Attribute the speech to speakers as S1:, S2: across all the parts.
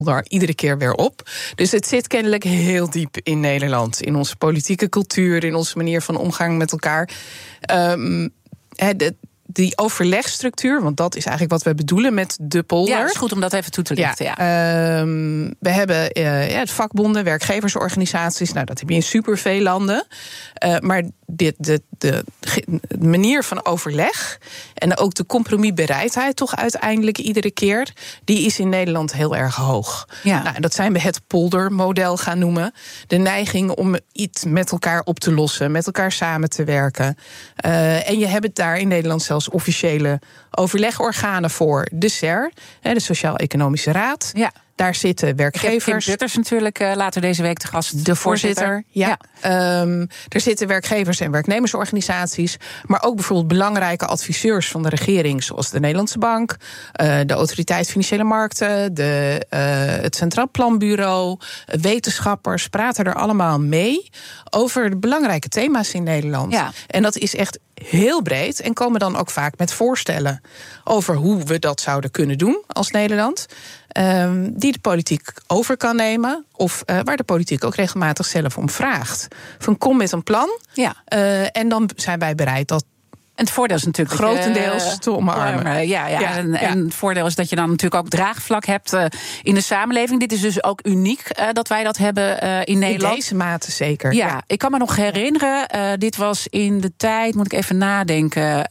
S1: polder iedere keer weer op. Dus het zit kennelijk heel diep in Nederland. In onze politieke cultuur, in onze manier van omgang met elkaar. Die overlegstructuur, want dat is eigenlijk wat we bedoelen met de polder.
S2: Ja, het is goed om dat even toe te lichten. Ja.
S1: We hebben het vakbonden, werkgeversorganisaties. Nou, dat heb je in superveel landen. Maar de manier van overleg en ook de compromisbereidheid toch uiteindelijk iedere keer, die is in Nederland heel erg hoog. Ja. Nou, dat zijn we het poldermodel gaan noemen. De neiging om iets met elkaar op te lossen, met elkaar samen te werken. En je hebt daar in Nederland zelfs officiële overlegorganen voor. De SER, de Sociaal-Economische Raad. Ja. Daar zitten werkgevers.
S2: Kim Putters natuurlijk later deze week te gast.
S1: De voorzitter. Ja. Er zitten werkgevers- en werknemersorganisaties. Maar ook bijvoorbeeld belangrijke adviseurs van de regering. Zoals de Nederlandse Bank, de Autoriteit Financiële Markten, het Centraal Planbureau, wetenschappers praten er allemaal mee over de belangrijke thema's in Nederland. Ja. En dat is echt heel breed en komen dan ook vaak met voorstellen over hoe we dat zouden kunnen doen als Nederland. Die de politiek over kan nemen, of waar de politiek ook regelmatig zelf om vraagt. Van kom met een plan, en dan zijn wij bereid dat.
S2: En het voordeel is natuurlijk
S1: grotendeels te omarmen.
S2: En het voordeel is dat je dan natuurlijk ook draagvlak hebt in de samenleving. Dit is dus ook uniek dat wij dat hebben in Nederland.
S1: In deze mate zeker.
S2: Ja, ik kan me nog herinneren, dit was in de tijd, moet ik even nadenken.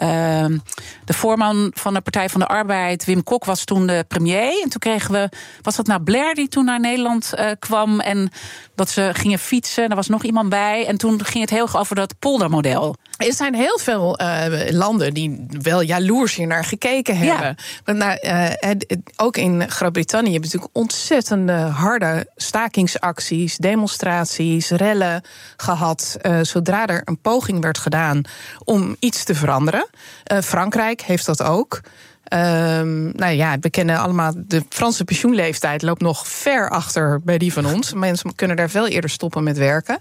S2: De voorman van de Partij van de Arbeid, Wim Kok, was toen de premier. En toen kregen we, was dat nou Blair die toen naar Nederland kwam en dat ze gingen fietsen. Er was nog iemand bij. En toen ging het heel erg over dat poldermodel.
S1: Er zijn heel veel landen die wel jaloers hier naar gekeken hebben. Ja. Ook in Groot-Brittannië hebben we natuurlijk ontzettende harde stakingsacties, demonstraties, rellen gehad. Zodra er een poging werd gedaan om iets te veranderen. Frankrijk heeft dat ook. We kennen allemaal de Franse pensioenleeftijd loopt nog ver achter bij die van ons. Mensen kunnen daar veel eerder stoppen met werken.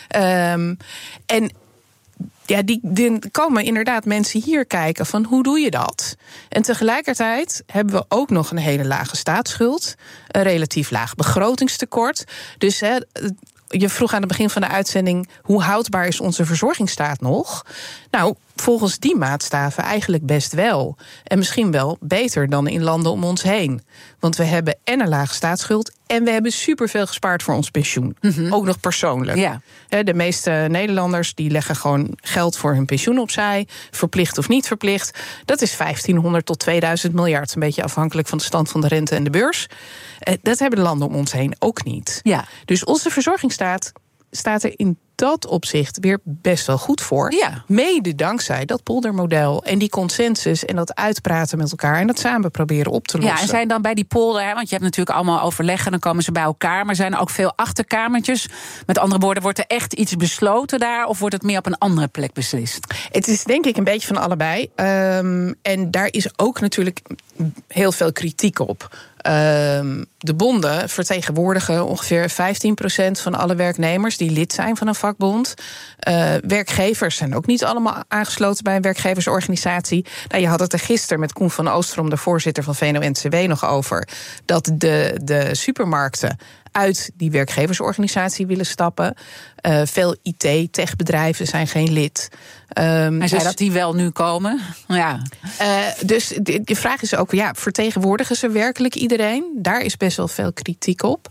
S1: Die komen inderdaad mensen hier kijken van hoe doe je dat? En tegelijkertijd hebben we ook nog een hele lage staatsschuld, een relatief laag begrotingstekort. Dus je vroeg aan het begin van de uitzending, hoe houdbaar is onze verzorgingsstaat nog? Nou, volgens die maatstaven eigenlijk best wel. En misschien wel beter dan in landen om ons heen. Want we hebben en een lage staatsschuld en we hebben superveel gespaard voor ons pensioen. Mm-hmm. Ook nog persoonlijk. Ja. De meeste Nederlanders die leggen gewoon geld voor hun pensioen opzij. Verplicht of niet verplicht. Dat is 1500 tot 2000 miljard. Een beetje afhankelijk van de stand van de rente en de beurs. Dat hebben de landen om ons heen ook niet. Ja. Dus onze verzorgingsstaat staat er in dat opzicht weer best wel goed voor. Ja. Mede dankzij dat poldermodel en die consensus en dat uitpraten met elkaar en dat samen proberen op te lossen.
S2: Ja, en zijn dan bij die polder, want je hebt natuurlijk allemaal overleggen, dan komen ze bij elkaar, maar zijn er ook veel achterkamertjes? Met andere woorden, wordt er echt iets besloten daar of wordt het meer op een andere plek beslist?
S1: Het is denk ik een beetje van allebei. En daar is ook natuurlijk heel veel kritiek op. De bonden vertegenwoordigen ongeveer 15% van alle werknemers die lid zijn van een vakbond. Werkgevers zijn ook niet allemaal aangesloten bij een werkgeversorganisatie. Nou, je had het er gisteren met Koen van Oostrom, de voorzitter van VNO-NCW, nog over dat de supermarkten uit die werkgeversorganisatie willen stappen. Veel IT-techbedrijven zijn geen lid.
S2: Hij zei dat die wel nu komen. Ja.
S1: Dus de vraag is ook, vertegenwoordigen ze werkelijk iedereen? Daar is best wel veel kritiek op.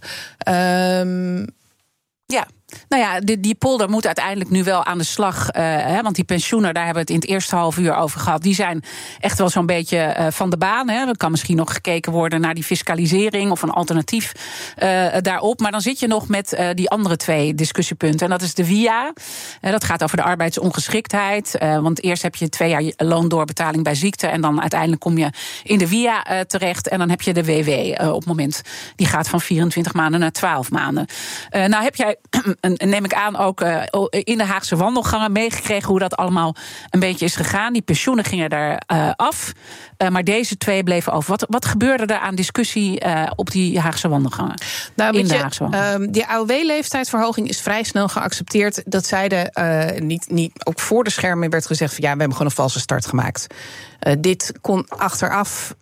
S2: Ja. Nou ja, die polder moet uiteindelijk nu wel aan de slag. Want die pensioenen, daar hebben we het in het eerste half uur over gehad. Die zijn echt wel zo'n beetje van de baan. Er kan misschien nog gekeken worden naar die fiscalisering of een alternatief daarop. Maar dan zit je nog met die andere twee discussiepunten. En dat is de WIA. Dat gaat over de arbeidsongeschiktheid. Want eerst heb je 2 jaar loondoorbetaling bij ziekte. En dan uiteindelijk kom je in de WIA terecht. En dan heb je de WW op het moment. Die gaat van 24 maanden naar 12 maanden. Nou heb jij, en neem ik aan, ook in de Haagse wandelgangen meegekregen hoe dat allemaal een beetje is gegaan. Die pensioenen gingen daar af. Maar deze twee bleven over. Wat gebeurde er aan discussie op die Haagse wandelgangen?
S1: Nou, die AOW-leeftijdverhoging is vrij snel geaccepteerd. Dat zeiden niet ook voor de schermen werd gezegd van we hebben gewoon een valse start gemaakt. Dit kon achteraf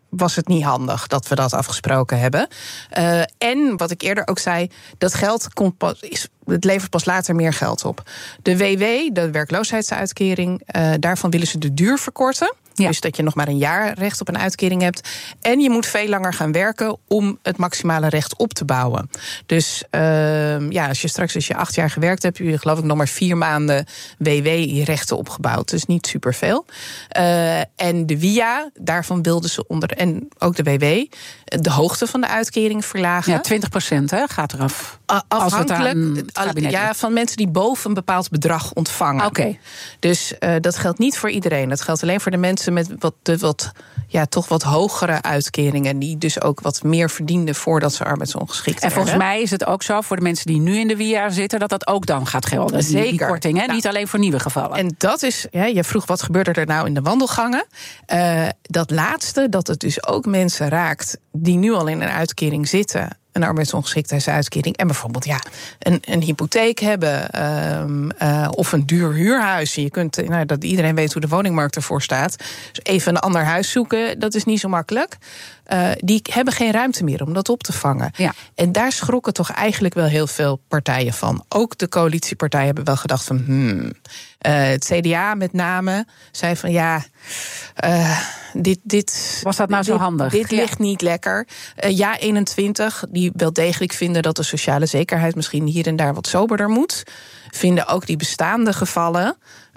S1: was het niet handig dat we dat afgesproken hebben. En wat ik eerder ook zei, dat geld het levert pas later meer geld op. De WW, de werkloosheidsuitkering, daarvan willen ze de duur verkorten. Ja. Dus dat je nog maar een jaar recht op een uitkering hebt. En je moet veel langer gaan werken om het maximale recht op te bouwen. Dus als je 8 jaar gewerkt hebt, heb je geloof ik nog maar 4 maanden WW-rechten opgebouwd. Dus niet superveel. En de WIA, daarvan wilden ze en ook de WW, de hoogte van de uitkering verlagen.
S2: Ja, 20% gaat eraf.
S1: Afhankelijk van mensen die boven een bepaald bedrag ontvangen.
S2: Okay.
S1: Dus dat geldt niet voor iedereen. Dat geldt alleen voor de mensen met toch wat hogere uitkeringen, die dus ook wat meer verdienden voordat ze arbeidsongeschikt werden.
S2: En volgens mij is het ook zo voor de mensen die nu in de WIA zitten, dat ook dan gaat gelden.
S1: Zeker.
S2: Die korting, hè? Niet alleen voor nieuwe gevallen.
S1: En dat is, je vroeg wat gebeurde er nou in de wandelgangen. Dat laatste, dat het dus ook mensen raakt die nu al in een uitkering zitten, een arbeidsongeschiktheidsuitkering, en bijvoorbeeld een hypotheek hebben of een duur huurhuis. Je kunt, dat iedereen weet hoe de woningmarkt ervoor staat. Dus even een ander huis zoeken, dat is niet zo makkelijk. Die hebben geen ruimte meer om dat op te vangen. Ja. En daar schrokken toch eigenlijk wel heel veel partijen van. Ook de coalitiepartijen hebben wel gedacht van het CDA met name zei van dit
S2: was dat nou zo handig?
S1: Dit ligt niet lekker. Ja21, die wel degelijk vinden dat de sociale zekerheid misschien hier en daar wat soberder moet, vinden ook die bestaande gevallen.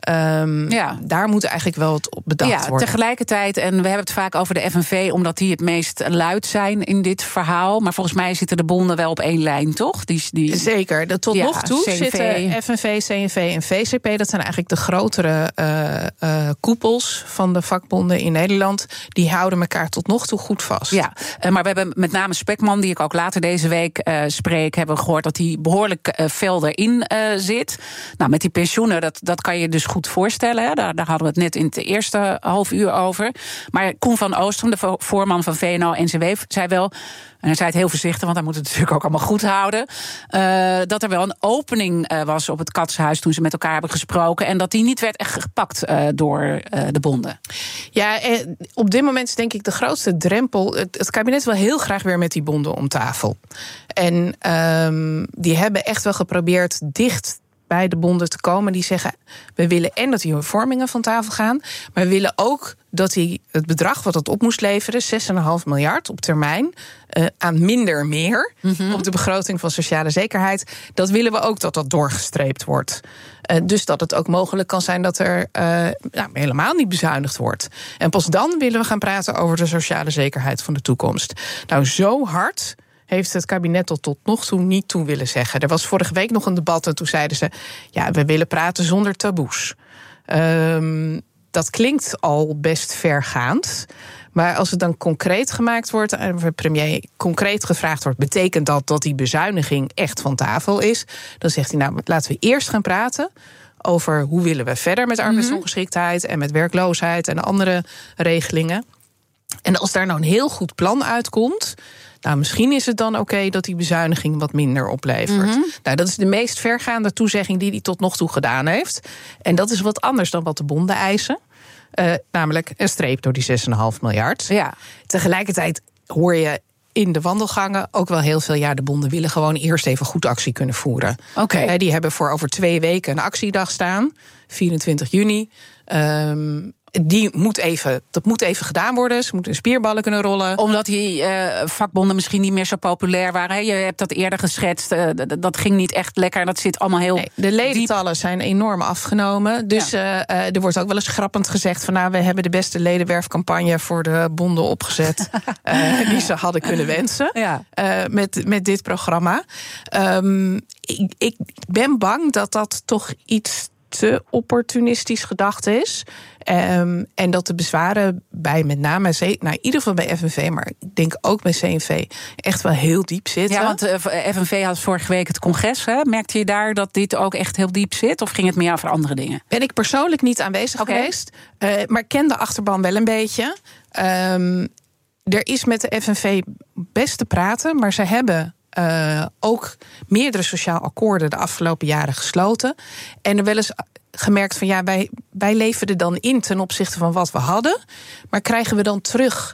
S1: Daar moet eigenlijk wel wat op bedacht worden.
S2: Tegelijkertijd, en we hebben het vaak over de FNV, omdat die het meest luid zijn in dit verhaal. Maar volgens mij zitten de bonden wel op één lijn, toch?
S1: Zeker. Tot nog toe zitten FNV, CNV en VCP. Dat zijn eigenlijk de grotere koepels van de vakbonden in Nederland. Die houden elkaar tot nog toe goed vast.
S2: Ja, maar we hebben met name Spekman, die ik ook later deze week spreek, hebben gehoord dat hij behoorlijk fel erin zit. Nou, met die pensioenen, dat kan je dus goed voorstellen. Hè? Daar hadden we het net in het eerste half uur over. Maar Koen van Oostrum, de voorman van VNO-NCW, zei wel, en hij zei het heel voorzichtig, want hij moet het natuurlijk ook allemaal goed houden, dat er wel een opening was op het Katshuis toen ze met elkaar hebben gesproken, en dat die niet werd echt gepakt door de bonden.
S1: Ja, op dit moment is denk ik de grootste drempel. Het kabinet wil heel graag weer met die bonden om tafel. En die hebben echt wel geprobeerd dicht bij de bonden te komen. Die zeggen, we willen en dat die hervormingen van tafel gaan, maar we willen ook dat het bedrag wat het op moest leveren, 6,5 miljard op termijn, aan minder meer op de begroting van sociale zekerheid, dat willen we ook dat doorgestreept wordt. Dus dat het ook mogelijk kan zijn dat er helemaal niet bezuinigd wordt. En pas dan willen we gaan praten over de sociale zekerheid van de toekomst. Nou, zo hard heeft het kabinet tot nog toe niet toe willen zeggen. Er was vorige week nog een debat en toen zeiden ze, we willen praten zonder taboes. Dat klinkt al best vergaand. Maar als het dan concreet gemaakt wordt en de premier concreet gevraagd wordt, betekent dat die bezuiniging echt van tafel is? Dan zegt hij, laten we eerst gaan praten over hoe willen we verder met arbeidsongeschiktheid en met werkloosheid en andere regelingen. En als daar nou een heel goed plan uitkomt, misschien is het dan oké dat die bezuiniging wat minder oplevert. Nou, dat is de meest vergaande toezegging die hij tot nog toe gedaan heeft. En dat is wat anders dan wat de bonden eisen. Namelijk een streep door die 6,5 miljard.
S2: Ja.
S1: Tegelijkertijd hoor je in de wandelgangen ook wel heel veel, de bonden willen gewoon eerst even goed actie kunnen voeren.
S2: Okay.
S1: Die hebben voor over 2 weken een actiedag staan, 24 juni. Dat moet even gedaan worden. Ze moeten in spierballen kunnen rollen.
S2: Omdat die vakbonden misschien niet meer zo populair waren. Hè? Je hebt dat eerder geschetst. Dat ging niet echt lekker. Dat zit allemaal heel
S1: de ledentallen zijn enorm afgenomen. Dus er wordt ook wel eens grappend gezegd van, we hebben de beste ledenwerfcampagne voor de bonden opgezet die ze hadden kunnen wensen. Ja. Met dit programma. Ik ben bang dat toch iets te opportunistisch gedacht is. En dat de bezwaren bij met name, in ieder geval bij FNV, maar ik denk ook bij CNV, echt wel heel diep zitten.
S2: Ja, want FNV had vorige week het congres. Hè? Merkte je daar dat dit ook echt heel diep zit? Of ging het meer over andere dingen?
S1: Ben ik persoonlijk niet aanwezig geweest. Maar ik ken de achterban wel een beetje. Er is met de FNV best te praten, maar ze hebben ook meerdere sociaal akkoorden de afgelopen jaren gesloten. En er wel eens gemerkt van wij leverden dan in ten opzichte van wat we hadden. Maar krijgen we dan terug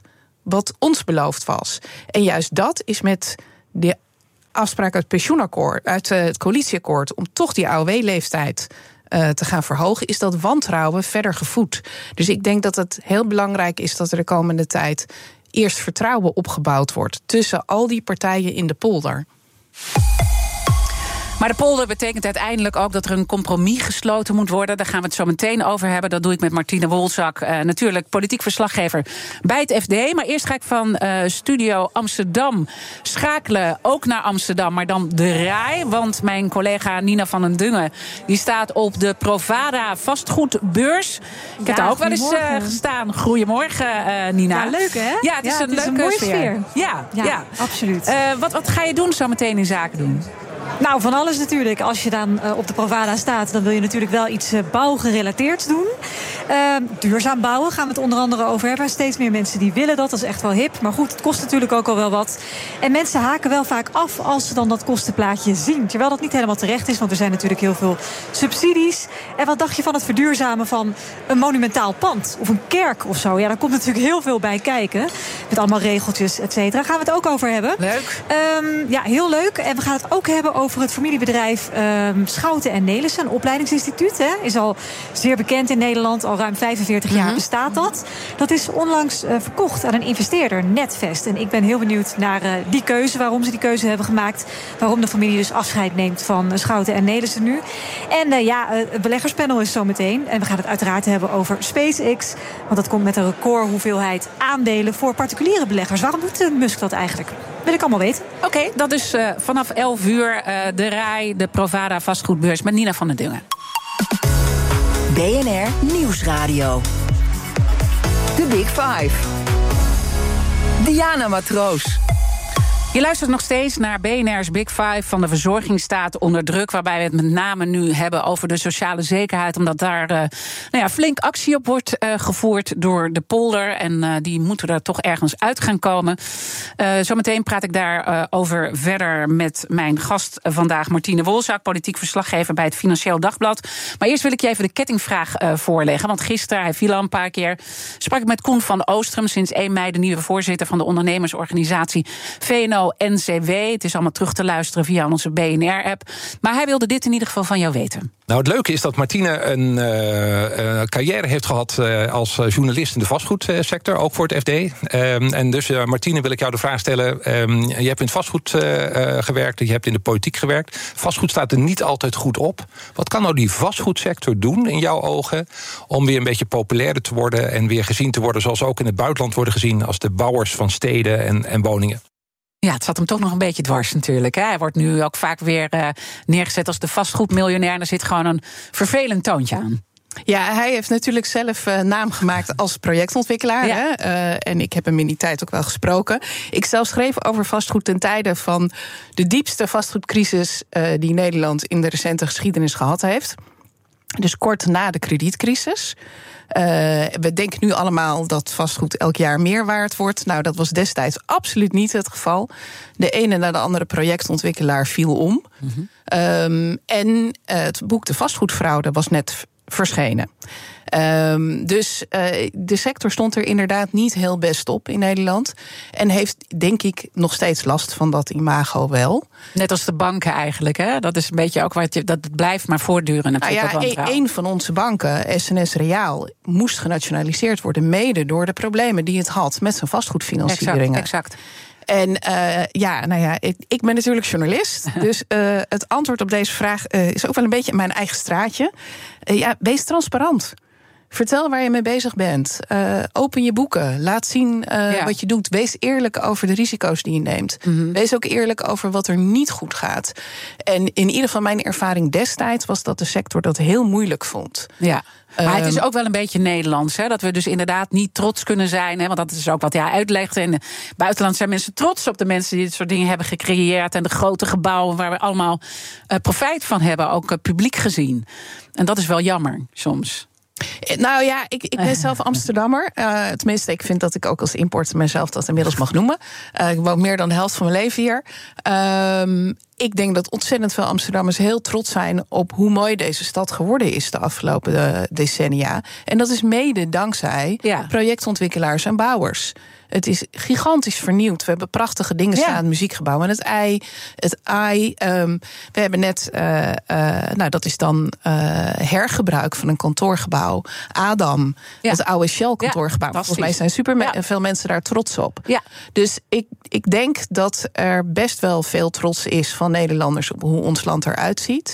S1: wat ons beloofd was. En juist dat is met de afspraak uit het pensioenakkoord, uit het coalitieakkoord, om toch die AOW-leeftijd te gaan verhogen, is dat wantrouwen verder gevoed. Dus ik denk dat het heel belangrijk is dat er de komende tijd eerst vertrouwen opgebouwd wordt tussen al die partijen in de polder.
S2: Maar de polder betekent uiteindelijk ook dat er een compromis gesloten moet worden. Daar gaan we het zo meteen over hebben. Dat doe ik met Martine Wolzak, natuurlijk politiek verslaggever bij het FD. Maar eerst ga ik van Studio Amsterdam schakelen, ook naar Amsterdam, maar dan de RAI. Want mijn collega Nina van den Dungen, die staat op de Provada vastgoedbeurs. Ik heb daar ook wel eens gestaan. Goedemorgen, Nina.
S3: Ja, leuk hè?
S2: Ja, het is een mooie sfeer. Ja,
S3: absoluut.
S2: Wat ga je doen zo meteen in zaken doen?
S3: Nou, van alles natuurlijk. Als je dan op de Provada staat, dan wil je natuurlijk wel iets bouwgerelateerds doen. Duurzaam bouwen gaan we het onder andere over hebben. Steeds meer mensen die willen dat. Dat is echt wel hip. Maar goed, het kost natuurlijk ook al wel wat. En mensen haken wel vaak af als ze dan dat kostenplaatje zien. Terwijl dat niet helemaal terecht is, want er zijn natuurlijk heel veel subsidies. En wat dacht je van het verduurzamen van een monumentaal pand? Of een kerk of zo? Ja, daar komt natuurlijk heel veel bij kijken. Met allemaal regeltjes, et cetera. Gaan we het ook over hebben.
S2: Leuk.
S3: Ja, heel leuk. En we gaan het ook hebben over het familiebedrijf Schouten en Nelissen, een opleidingsinstituut. Hè. Is al zeer bekend in Nederland. Al ruim 45 jaar bestaat dat. Dat is onlangs verkocht aan een investeerder, Netvest. En ik ben heel benieuwd naar die keuze, waarom ze die keuze hebben gemaakt. Waarom de familie dus afscheid neemt van Schouten en Nelissen nu. En het beleggerspanel is zo meteen. En we gaan het uiteraard hebben over SpaceX. Want dat komt met een record hoeveelheid aandelen voor particuliere beleggers. Waarom doet Musk dat eigenlijk? Wil ik allemaal weten.
S2: Oké, dat is vanaf 11 uur de RAI, de Provada vastgoedbeurs met Nina van den Dungen.
S4: BNR Nieuwsradio. The Big Five. Diana Matroos.
S2: Je luistert nog steeds naar BNR's Big Five van de verzorging staat onder druk, waarbij we het met name nu hebben over de sociale zekerheid, omdat daar flink actie op wordt gevoerd door de polder en die moeten er toch ergens uit gaan komen. Zometeen praat ik daarover verder met mijn gast vandaag, Martine Wolzak, politiek verslaggever bij het Financieel Dagblad. Maar eerst wil ik je even de kettingvraag voorleggen, want gisteren, hij viel al een paar keer, sprak ik met Koen van Oostrum, sinds 1 mei de nieuwe voorzitter van de ondernemersorganisatie VNO-NCW. Het is allemaal terug te luisteren via onze BNR-app. Maar hij wilde dit in ieder geval van jou weten.
S5: Nou, het leuke is dat Martine een carrière heeft gehad als journalist in de vastgoedsector, ook voor het FD. En dus, Martine, wil ik jou de vraag stellen. Je hebt in het vastgoed gewerkt, je hebt in de politiek gewerkt. Vastgoed staat er niet altijd goed op. Wat kan nou die vastgoedsector doen, in jouw ogen, om weer een beetje populairder te worden en weer gezien te worden, zoals ook in het buitenland worden gezien, als de bouwers van steden en woningen?
S2: Ja, het zat hem toch nog een beetje dwars natuurlijk. Hè. Hij wordt nu ook vaak weer neergezet als de vastgoedmiljonair. En er zit gewoon een vervelend toontje aan.
S1: Ja, hij heeft natuurlijk zelf naam gemaakt als projectontwikkelaar. Ja. Hè? En ik heb hem in die tijd ook wel gesproken. Ik zelf schreef over vastgoed ten tijde van de diepste vastgoedcrisis die Nederland in de recente geschiedenis gehad heeft. Dus kort na de kredietcrisis. We denken nu allemaal dat vastgoed elk jaar meer waard wordt. Nou, dat was destijds absoluut niet het geval. De ene na de andere projectontwikkelaar viel om. En het boek De Vastgoedfraude was net verschenen. Dus de sector stond er inderdaad niet heel best op in Nederland. En heeft, denk ik, nog steeds last van dat imago wel.
S2: Net als de banken eigenlijk, hè? Dat is een beetje ook dat blijft maar voortduren natuurlijk.
S1: Nou ja, een van onze banken, SNS Reaal, moest genationaliseerd worden, mede door de problemen die het had met zijn vastgoedfinancieringen.
S2: Exact.
S1: En ik ben natuurlijk journalist. Dus het antwoord op deze vraag is ook wel een beetje in mijn eigen straatje. Wees transparant. Vertel waar je mee bezig bent. Open je boeken. Laat zien wat je doet. Wees eerlijk over de risico's die je neemt. Wees ook eerlijk over wat er niet goed gaat. En in ieder geval mijn ervaring destijds was dat de sector dat heel moeilijk vond.
S2: Ja. Maar het is ook wel een beetje Nederlands, hè? Dat we dus inderdaad niet trots kunnen zijn. Hè? Want dat is ook wat hij uitlegt. In het buitenland zijn mensen trots op de mensen die dit soort dingen hebben gecreëerd. En de grote gebouwen waar we allemaal profijt van hebben, ook publiek gezien. En dat is wel jammer soms.
S1: Nou ja, ik ben zelf Amsterdammer. Tenminste, ik vind dat ik ook als import mezelf dat inmiddels mag noemen. Ik woon meer dan de helft van mijn leven hier. Ik denk dat ontzettend veel Amsterdammers heel trots zijn op hoe mooi deze stad geworden is de afgelopen decennia. En dat is mede dankzij projectontwikkelaars en bouwers. Het is gigantisch vernieuwd. We hebben prachtige dingen staan, het muziekgebouw en het ei. Het AI. We hebben net, dat is dan hergebruik van een kantoorgebouw. Adam, het oude Shell kantoorgebouw. Volgens mij zijn veel mensen daar trots op. Ja. Dus ik denk dat er best wel veel trots is van Nederlanders op hoe ons land eruit ziet.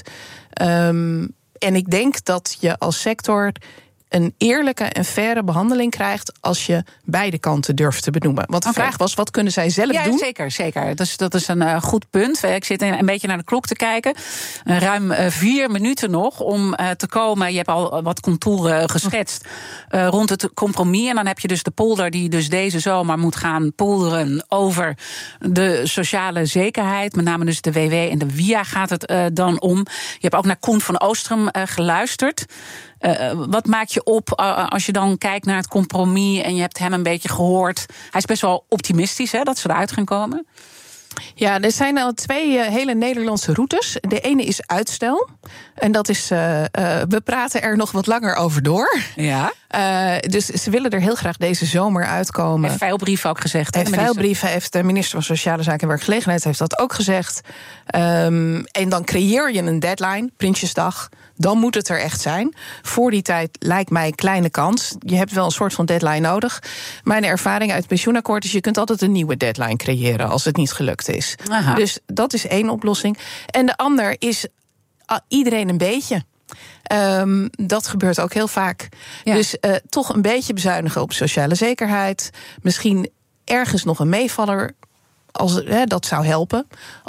S1: En ik denk dat je als sector een eerlijke en faire behandeling krijgt als je beide kanten durft te benoemen. Want de vraag was, wat kunnen zij zelf doen?
S2: Zeker. Dus dat is een goed punt. Ik zit een beetje naar de klok te kijken. Ruim 4 minuten nog om te komen. Je hebt al wat contouren geschetst rond het compromis. En dan heb je dus de polder die dus deze zomer moet gaan polderen over de sociale zekerheid. Met name dus de WW en de WIA gaat het dan om. Je hebt ook naar Koen van Oostrum geluisterd. Wat maak je op als je dan kijkt naar het compromis en je hebt hem een beetje gehoord? Hij is best wel optimistisch dat ze eruit gaan komen.
S1: Ja, er zijn al 2 hele Nederlandse routes. De ene is uitstel. En dat is, we praten er nog wat langer over door.
S2: Ja.
S1: Dus ze willen er heel graag deze zomer uitkomen.
S2: Heeft Veilbrief ook gezegd.
S1: Veilbrief heeft de minister van Sociale Zaken en Werkgelegenheid heeft dat ook gezegd. En dan creëer je een deadline, Prinsjesdag. Dan moet het er echt zijn. Voor die tijd lijkt mij kleine kans. Je hebt wel een soort van deadline nodig. Mijn ervaring uit het pensioenakkoord is, je kunt altijd een nieuwe deadline creëren als het niet gelukt is. Aha. Dus dat is 1 oplossing. En de ander is iedereen een beetje. Dat gebeurt ook heel vaak. Ja. Dus toch een beetje bezuinigen op sociale zekerheid. Misschien ergens nog een meevaller. Dat zou helpen.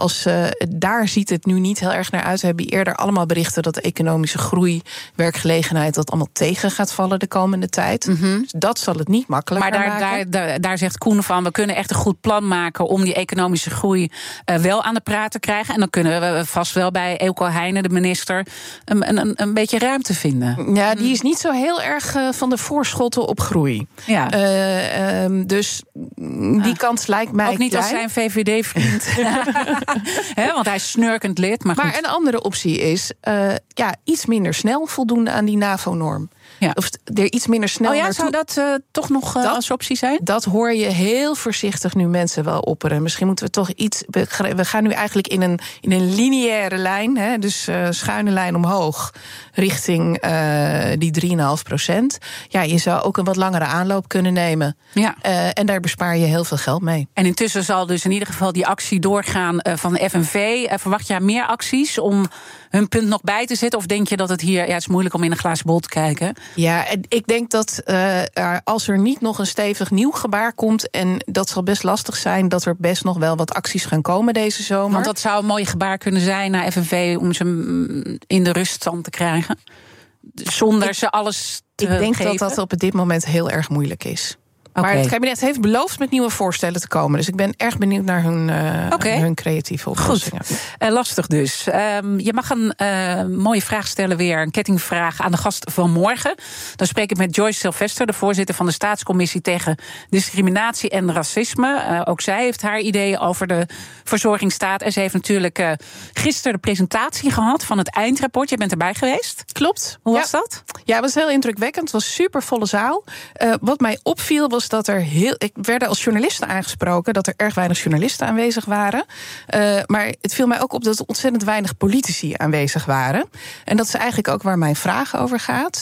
S1: Daar ziet het nu niet heel erg naar uit. We hebben eerder allemaal berichten dat de economische groei, werkgelegenheid, dat allemaal tegen gaat vallen de komende tijd. Mm-hmm. Dus dat zal het niet makkelijker maken.
S2: Maar daar zegt Koen van, we kunnen echt een goed plan maken om die economische groei wel aan de praat te krijgen. En dan kunnen we vast wel bij Eelco Heijnen, de minister, een beetje ruimte vinden.
S1: Ja, die is niet zo heel erg van de voorschotten op groei. Ja. Dus die kans lijkt mij
S2: ook niet
S1: klein.
S2: Als zijn VVD-vriend. Want hij is snurkend lid. Maar
S1: een andere optie is iets minder snel voldoen aan die NAVO-norm. Ja. Of er iets minder snel naartoe.
S2: Zou dat toch nog als optie zijn?
S1: Dat hoor je heel voorzichtig nu mensen wel opperen. Misschien moeten we toch iets. We gaan nu eigenlijk in een lineaire lijn, dus schuine lijn omhoog, richting die 3,5%. Ja, je zou ook een wat langere aanloop kunnen nemen. Ja. En daar bespaar je heel veel geld mee.
S2: En intussen zal dus in ieder geval die actie doorgaan van de FNV. Verwacht jij meer acties om hun punt nog bij te zetten? Of denk je dat het hier, het is moeilijk om in een glazen bol te kijken?
S1: Ja, ik denk dat als er niet nog een stevig nieuw gebaar komt, en dat zal best lastig zijn, dat er best nog wel wat acties gaan komen deze zomer.
S2: Want dat zou een mooi gebaar kunnen zijn naar FNV om ze in de ruststand te krijgen. Zonder ze alles te
S1: Ik denk
S2: geven.
S1: dat op dit moment heel erg moeilijk is. Maar het kabinet heeft beloofd met nieuwe voorstellen te komen. Dus ik ben erg benieuwd naar hun creatieve oplossingen.
S2: Goed. Lastig dus. Je mag een mooie vraag stellen weer. Een kettingvraag aan de gast van morgen. Dan spreek ik met Joyce Sylvester, de voorzitter van de Staatscommissie tegen Discriminatie en Racisme. Ook zij heeft haar ideeën over de verzorgingsstaat. En ze heeft natuurlijk gisteren de presentatie gehad van het eindrapport. Je bent erbij geweest.
S1: Klopt.
S2: Hoe was dat?
S1: Ja, het was heel indrukwekkend. Het was super volle zaal. Wat mij opviel was dat ik werd als journalisten aangesproken, dat er erg weinig journalisten aanwezig waren. Maar het viel mij ook op dat er ontzettend weinig politici aanwezig waren. En dat is eigenlijk ook waar mijn vraag over gaat.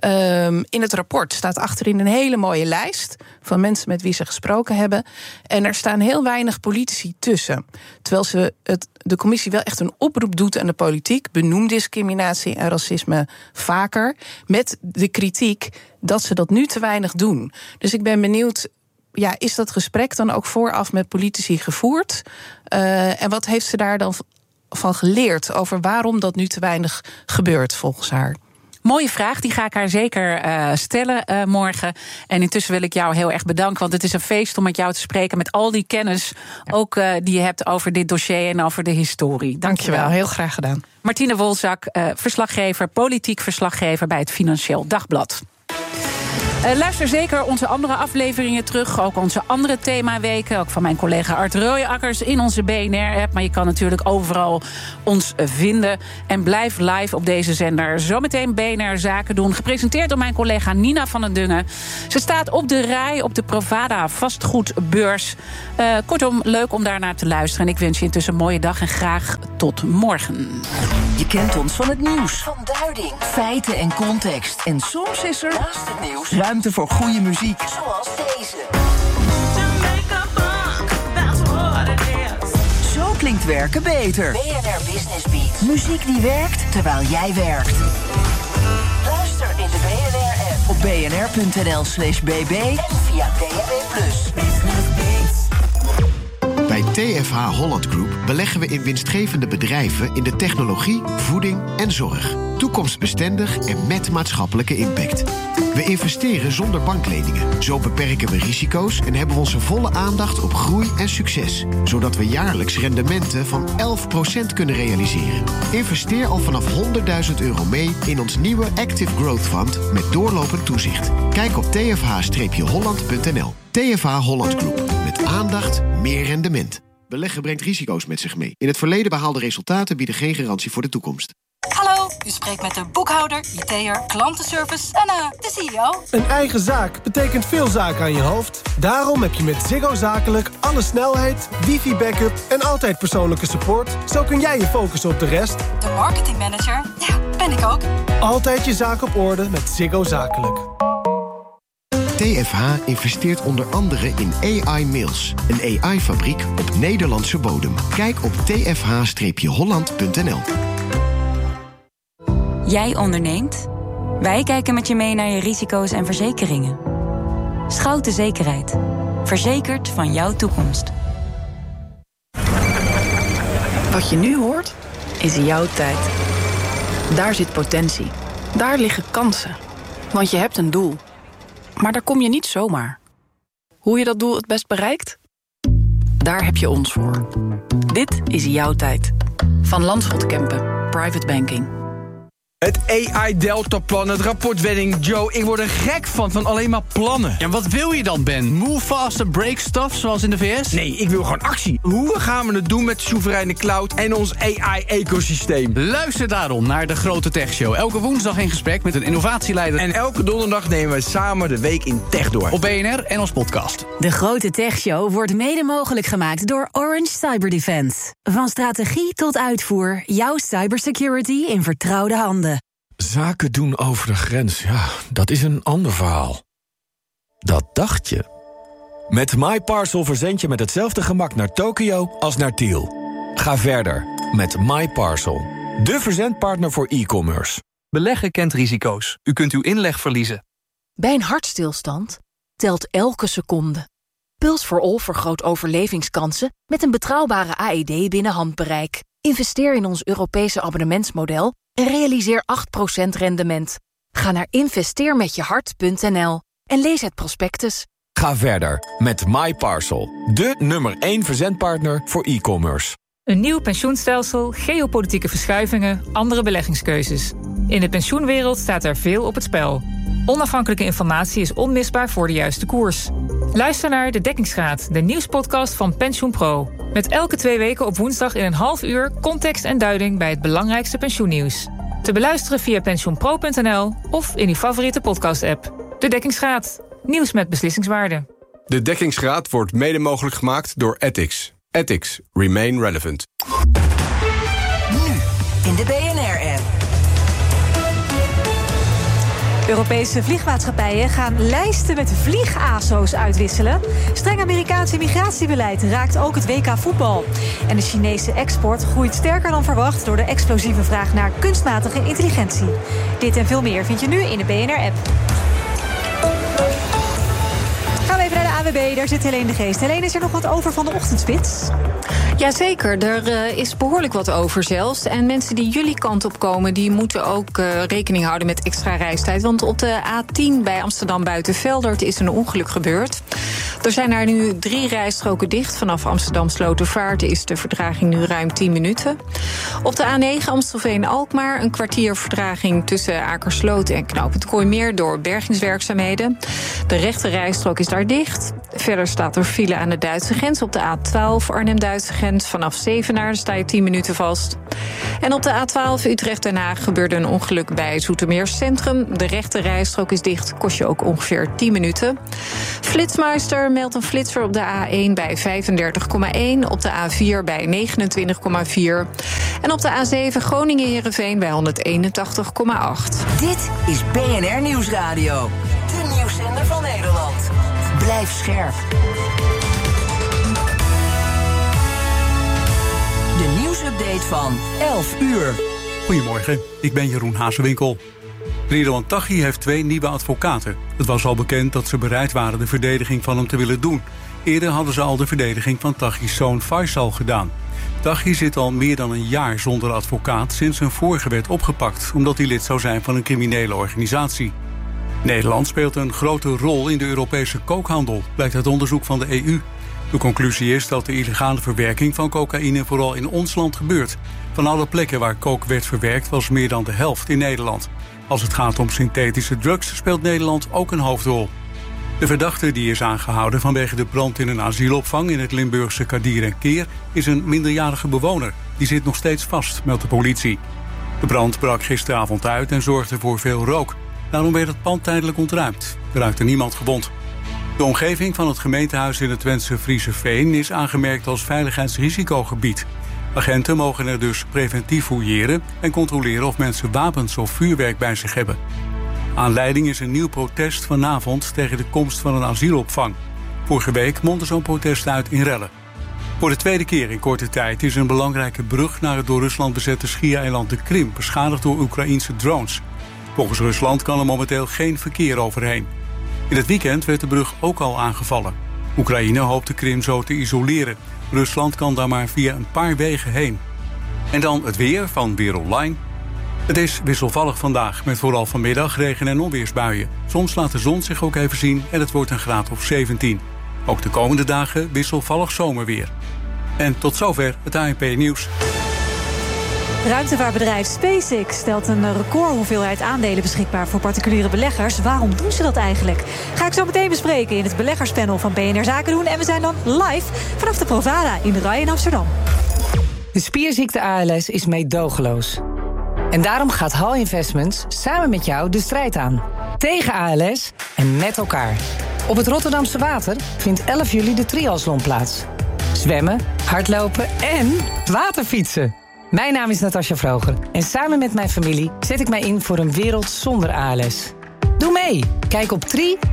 S1: In het rapport staat achterin een hele mooie lijst van mensen met wie ze gesproken hebben. En er staan heel weinig politici tussen. Terwijl de commissie wel echt een oproep doet aan de politiek. Benoem discriminatie en racisme vaker. Met de kritiek dat ze dat nu te weinig doen. Dus ik ben benieuwd, is dat gesprek dan ook vooraf met politici gevoerd? En wat heeft ze daar dan van geleerd over waarom dat nu te weinig gebeurt volgens haar?
S2: Mooie vraag, die ga ik haar zeker stellen morgen. En intussen wil ik jou heel erg bedanken, want het is een feest om met jou te spreken met al die kennis, ook die je hebt over dit dossier en over de historie.
S1: Dankjewel, heel graag gedaan.
S2: Martine Wolzak, verslaggever, politiek verslaggever bij het Financieel Dagblad. Luister zeker onze andere afleveringen terug. Ook onze andere themaweken. Ook van mijn collega Art Rooijakkers in onze BNR-app. Maar je kan natuurlijk overal ons vinden. En blijf live op deze zender. Zometeen BNR Zaken doen. Gepresenteerd door mijn collega Nina van den Dungen. Ze staat op de rij op de Provada vastgoedbeurs. Kortom, leuk om daarnaar te luisteren. En ik wens je intussen een mooie dag en graag tot morgen.
S4: Je kent ons van het nieuws. Van duiding, feiten en context. En soms is er, naast het nieuws, ruimte voor goede muziek. Zoals deze. Zo klinkt werken beter. BNR Business Beat. Muziek die werkt terwijl jij werkt. Luister in de BNR-app op bnr.nl/bb en via DAB+.
S6: Bij TFH Holland Group beleggen we in winstgevende bedrijven in de technologie, voeding en zorg. Toekomstbestendig en met maatschappelijke impact. We investeren zonder bankleningen. Zo beperken we risico's en hebben we onze volle aandacht op groei en succes. Zodat we jaarlijks rendementen van 11% kunnen realiseren. Investeer al vanaf €100.000 mee in ons nieuwe Active Growth Fund met doorlopend toezicht. Kijk op tfh-holland.nl. TFH Holland Group. Met aandacht, meer rendement. Beleggen brengt risico's met zich mee. In het verleden behaalde resultaten bieden geen garantie voor de toekomst.
S7: Hallo, u spreekt met de boekhouder, IT'er, klantenservice en de CEO.
S8: Een eigen zaak betekent veel zaken aan je hoofd. Daarom heb je met Ziggo Zakelijk alle snelheid, wifi-backup en altijd persoonlijke support. Zo kun jij je focussen op de rest.
S7: De marketingmanager, ja, ben ik ook.
S8: Altijd je zaak op orde met Ziggo Zakelijk.
S6: TFH investeert onder andere in AI Mails. Een AI-fabriek op Nederlandse bodem. Kijk op tfh-holland.nl.
S9: Jij onderneemt? Wij kijken met je mee naar je risico's en verzekeringen. Schouten Zekerheid. Verzekerd van jouw toekomst.
S10: Wat je nu hoort, is jouw tijd. Daar zit potentie. Daar liggen kansen. Want je hebt een doel. Maar daar kom je niet zomaar. Hoe je dat doel het best bereikt? Daar heb je ons voor. Dit is jouw tijd. Van Landschot Kempen, Private Banking.
S11: Het AI-deltaplan, het rapportwetting. Joe, ik word er gek van alleen maar plannen.
S12: Ja, wat wil je dan, Ben? Move fast and break stuff, zoals in de VS?
S11: Nee, ik wil gewoon actie. Hoe gaan we het doen met soevereine cloud en ons AI-ecosysteem?
S12: Luister daarom naar De Grote Tech Show. Elke woensdag in gesprek met een innovatieleider.
S11: En elke donderdag nemen we samen de week in tech door.
S12: Op BNR en als podcast.
S13: De Grote Tech Show wordt mede mogelijk gemaakt door Orange Cyber Defense. Van strategie tot uitvoer, jouw cybersecurity in vertrouwde handen.
S14: Zaken doen over de grens, ja, dat is een ander verhaal. Dat dacht je. Met MyParcel verzend je met hetzelfde gemak naar Tokio als naar Tiel. Ga verder met MyParcel, de verzendpartner voor e-commerce.
S15: Beleggen kent risico's. U kunt uw inleg verliezen.
S16: Bij een hartstilstand telt elke seconde. Puls for All vergroot overlevingskansen met een betrouwbare AED binnen handbereik. Investeer in ons Europese abonnementsmodel en realiseer 8% rendement. Ga naar investeermetjehart.nl en lees het prospectus.
S14: Ga verder met MyParcel, de nummer 1 verzendpartner voor e-commerce.
S17: Een nieuw pensioenstelsel, geopolitieke verschuivingen, andere beleggingskeuzes. In de pensioenwereld staat er veel op het spel. Onafhankelijke informatie is onmisbaar voor de juiste koers. Luister naar De Dekkingsgraad, de nieuwspodcast van PensioenPro. Met elke 2 weken op woensdag in een half uur context en duiding bij het belangrijkste pensioennieuws. Te beluisteren via pensioenpro.nl of in uw favoriete podcast-app. De Dekkingsgraad, nieuws met beslissingswaarde.
S18: De Dekkingsgraad wordt mede mogelijk gemaakt door Ethics. Ethics. Remain relevant.
S4: Nu in de BNR-app.
S3: Europese vliegmaatschappijen gaan lijsten met vlieg-ASO's uitwisselen. Streng Amerikaans immigratiebeleid raakt ook het WK voetbal. En de Chinese export groeit sterker dan verwacht door de explosieve vraag naar kunstmatige intelligentie. Dit en veel meer vind je nu in de BNR-app. Gaan we even naar de AWB, daar zit Helene de Geest. Helene, is er nog wat over van de ochtendspits?
S19: Jazeker, er is behoorlijk wat over zelfs. En mensen die jullie kant op komen, die moeten ook rekening houden met extra reistijd. Want op de A10 bij Amsterdam Buitenveldert is een ongeluk gebeurd. Er zijn er nu 3 rijstroken dicht. Vanaf Amsterdam Slotervaart is de vertraging nu ruim 10 minuten. Op de A9 Amstelveen-Alkmaar een kwartier vertraging tussen Akersloot en Knooppunt Kooimeer door bergingswerkzaamheden. De rechte rijstrook is daar dicht. Verder staat er file aan de Duitse grens op de A12 Arnhem-Duitse grens. Vanaf Zevenaar sta je 10 minuten vast. En op de A12 Utrecht-Den Haag gebeurde een ongeluk bij Zoetermeer Centrum. De rechte rijstrook is dicht, kost je ook ongeveer 10 minuten. Flitsmeister meldt een flitser op de A1 bij 35,1, op de A4 bij 29,4 en op de A7 Groningen-Heerenveen bij 181,8.
S4: Dit is BNR Nieuwsradio, de nieuwszender van Nederland. Blijf scherp. De nieuwsupdate van 11 uur.
S20: Goedemorgen, ik ben Jeroen Hazewinkel. Ridwan Taghi heeft 2 nieuwe advocaten. Het was al bekend dat ze bereid waren de verdediging van hem te willen doen. Eerder hadden ze al de verdediging van Taghi's zoon Faisal gedaan. Taghi zit al meer dan een jaar zonder advocaat sinds zijn vorige werd opgepakt, omdat hij lid zou zijn van een criminele organisatie. Nederland speelt een grote rol in de Europese kookhandel, blijkt uit onderzoek van de EU. De conclusie is dat de illegale verwerking van cocaïne vooral in ons land gebeurt. Van alle plekken waar kook werd verwerkt was meer dan de helft in Nederland. Als het gaat om synthetische drugs speelt Nederland ook een hoofdrol. De verdachte die is aangehouden vanwege de brand in een asielopvang in het Limburgse Kadir en Keer is een minderjarige bewoner. Die zit nog steeds vast, meldt de politie. De brand brak gisteravond uit en zorgde voor veel rook. Daarom werd het pand tijdelijk ontruimd. Er raakte niemand gewond. De omgeving van het gemeentehuis in het Twentse Frieseveen is aangemerkt als veiligheidsrisicogebied. Agenten mogen er dus preventief fouilleren en controleren of mensen wapens of vuurwerk bij zich hebben. Aanleiding is een nieuw protest vanavond tegen de komst van een asielopvang. Vorige week mondde zo'n protest uit in rellen. Voor de tweede keer in korte tijd is een belangrijke brug naar het door Rusland bezette schiereiland de Krim beschadigd door Oekraïense drones. Volgens Rusland kan er momenteel geen verkeer overheen. In het weekend werd de brug ook al aangevallen. Oekraïne hoopt de Krim zo te isoleren. Rusland kan daar maar via een paar wegen heen. En dan het weer van Weer Online. Het is wisselvallig vandaag, met vooral vanmiddag regen- en onweersbuien. Soms laat de zon zich ook even zien en het wordt een graad of 17. Ook de komende dagen wisselvallig zomerweer. En tot zover het ANP-nieuws.
S3: Ruimtevaartbedrijf SpaceX stelt een recordhoeveelheid aandelen beschikbaar voor particuliere beleggers. Waarom doen ze dat eigenlijk? Ga ik zo meteen bespreken in het beleggerspanel van BNR Zaken doen. En we zijn dan live vanaf de Provada in de RAI in Amsterdam.
S21: De spierziekte ALS is meedogenloos. En daarom gaat HAL Investments samen met jou de strijd aan. Tegen ALS en met elkaar. Op het Rotterdamse Water vindt 11 juli de triathlon plaats. Zwemmen, hardlopen en waterfietsen. Mijn naam is Natasja Vroger en samen met mijn familie zet ik mij in voor een wereld zonder ALS. Doe mee! Kijk op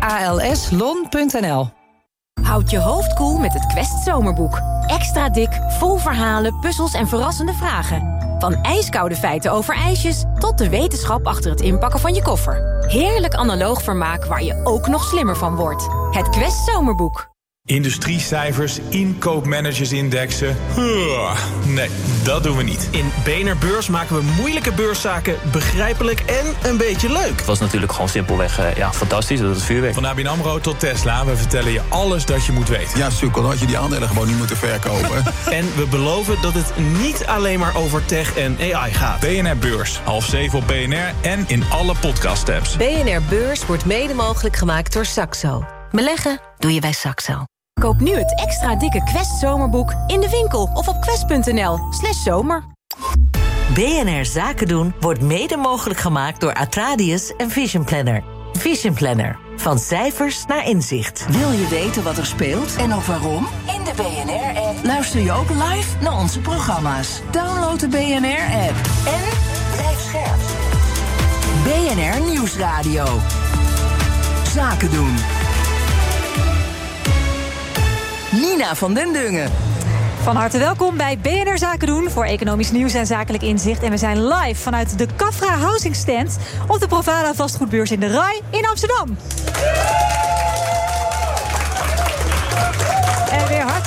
S21: trialslon.nl.
S22: Houd je hoofd koel met het Quest Zomerboek. Extra dik, vol verhalen, puzzels en verrassende vragen. Van ijskoude feiten over ijsjes tot de wetenschap achter het inpakken van je koffer. Heerlijk analoog vermaak waar je ook nog slimmer van wordt. Het Quest Zomerboek.
S23: Industriecijfers, inkoopmanagersindexen. Nee, dat doen we niet.
S24: In BNR Beurs maken we moeilijke beurszaken begrijpelijk en een beetje leuk.
S25: Het was natuurlijk gewoon simpelweg fantastisch, dat is vuurwerk.
S23: Van ABN AMRO tot Tesla, we vertellen je alles dat je moet weten.
S26: Ja, sukkel, dan had je die aandelen gewoon niet moeten verkopen.
S24: En we beloven dat het niet alleen maar over tech en AI gaat.
S23: BNR Beurs, 6:30 op BNR en in alle podcast-apps.
S27: BNR Beurs wordt mede mogelijk gemaakt door Saxo. Beleggen doe je bij Saxo.
S22: Koop nu het extra dikke Quest Zomerboek in de winkel of op quest.nl/zomer.
S27: BNR Zaken doen wordt mede mogelijk gemaakt door Atradius en Vision Planner. Vision Planner. Van cijfers naar inzicht.
S4: Wil je weten wat er speelt en ook waarom? In de BNR-app luister je ook live naar onze programma's. Download de BNR-app en blijf scherp. BNR Nieuwsradio. Zaken doen. Nina van den Dungen.
S3: Van harte welkom bij BNR Zaken doen voor economisch nieuws en zakelijk inzicht. En we zijn live vanuit de Cafra Housing Stand op de Provada vastgoedbeurs in de RAI in Amsterdam. En weer hartstikke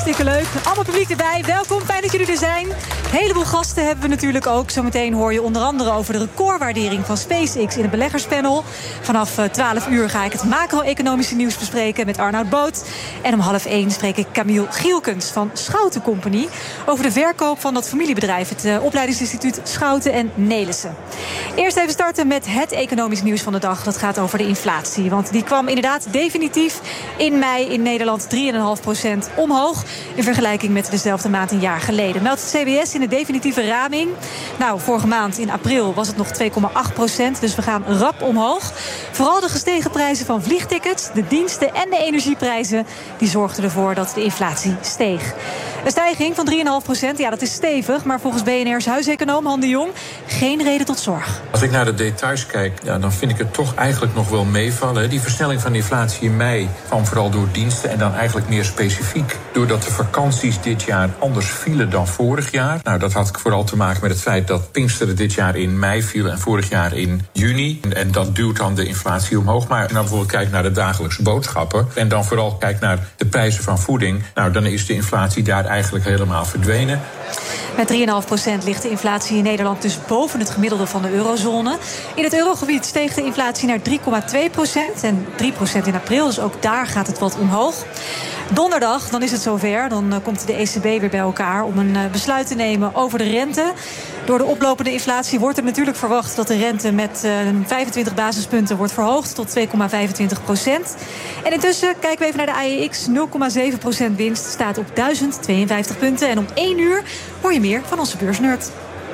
S3: Hartstikke leuk. Allemaal publiek erbij. Welkom, fijn dat jullie er zijn. Een heleboel gasten hebben we natuurlijk ook. Zometeen hoor je onder andere over de recordwaardering van SpaceX in het beleggerspanel. Vanaf 12 uur ga ik het macro-economische nieuws bespreken met Arnoud Boot. En om 12:30 spreek ik Camille Gielkens van Schouten Company over de verkoop van dat familiebedrijf, het opleidingsinstituut Schouten en Nelissen. Eerst even starten met het economisch nieuws van de dag. Dat gaat over de inflatie. Want die kwam inderdaad definitief in mei in Nederland 3,5% omhoog in vergelijking met dezelfde maand een jaar geleden. Meldt het CBS in de definitieve raming. Nou, vorige maand in april was het nog 2,8%, dus we gaan rap omhoog. Vooral de gestegen prijzen van vliegtickets, de diensten en de energieprijzen, die zorgden ervoor dat de inflatie steeg. Een stijging van 3,5%, ja, dat is stevig, maar volgens BNR's huiseconoom Han de Jong geen reden tot zorg.
S1: Als ik naar de details kijk, ja, dan vind ik het toch eigenlijk nog wel meevallen. Die versnelling van de inflatie in mei kwam vooral door diensten en dan eigenlijk meer specifiek doordat de vakanties dit jaar anders vielen dan vorig jaar. Nou, dat had vooral te maken met het feit dat Pinksteren dit jaar in mei viel en vorig jaar in juni. En dat duwt dan de inflatie omhoog. Maar als je dan bijvoorbeeld kijkt naar de dagelijkse boodschappen en dan vooral kijkt naar de prijzen van voeding, nou, dan is de inflatie daar eigenlijk helemaal verdwenen.
S3: Met 3,5% ligt de inflatie in Nederland dus boven het gemiddelde van de eurozone. In het eurogebied steeg de inflatie naar 3,2% en 3% in april. Dus ook daar gaat het wat omhoog. Donderdag, dan is het zover. Dan komt de ECB weer bij elkaar om een besluit te nemen over de rente. Door de oplopende inflatie wordt er natuurlijk verwacht dat de rente met 25 basispunten wordt verhoogd tot 2,25%. En intussen kijken we even naar de AEX. 0,7% winst staat op 1052 punten. En om 1 uur hoor je meer van onze beursnerd.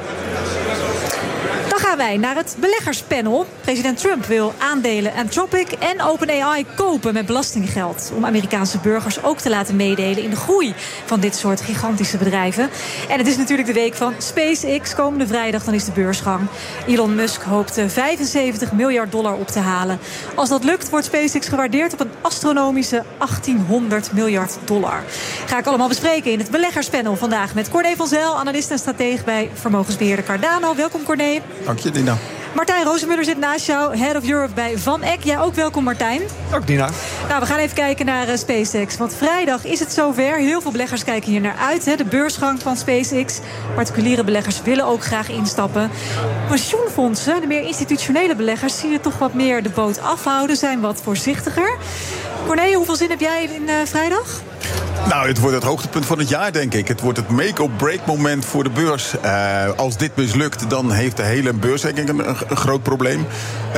S3: Dan gaan wij naar het beleggerspanel. President Trump wil aandelen Anthropic en OpenAI kopen met belastinggeld, om Amerikaanse burgers ook te laten meedelen in de groei van dit soort gigantische bedrijven. En het is natuurlijk de week van SpaceX. Komende vrijdag dan is de beursgang. Elon Musk hoopt $75 miljard op te halen. Als dat lukt, wordt SpaceX gewaardeerd op een astronomische $1800 miljard. Ga ik allemaal bespreken in het beleggerspanel vandaag met Corné van Zijl, analist en stratege bij vermogensbeheerder Cardano. Welkom, Corné.
S2: Dank je, Dina.
S3: Martijn Rozenmuller zit naast jou, Head of Europe bij Van Eck. Jij ook welkom, Martijn.
S2: Ook, Dina.
S3: Nou, we gaan even kijken naar SpaceX. Want vrijdag is het zover. Heel veel beleggers kijken hier naar uit. Hè. De beursgang van SpaceX. Particuliere beleggers willen ook graag instappen. Pensioenfondsen, de meer institutionele beleggers, zie je toch wat meer de boot afhouden, zijn wat voorzichtiger. Corné, hoeveel zin heb jij in vrijdag?
S2: Nou, het wordt het hoogtepunt van het jaar, denk ik. Het wordt het make-or-break moment voor de beurs. Als dit mislukt, dan heeft de hele beurs denk ik een groot probleem.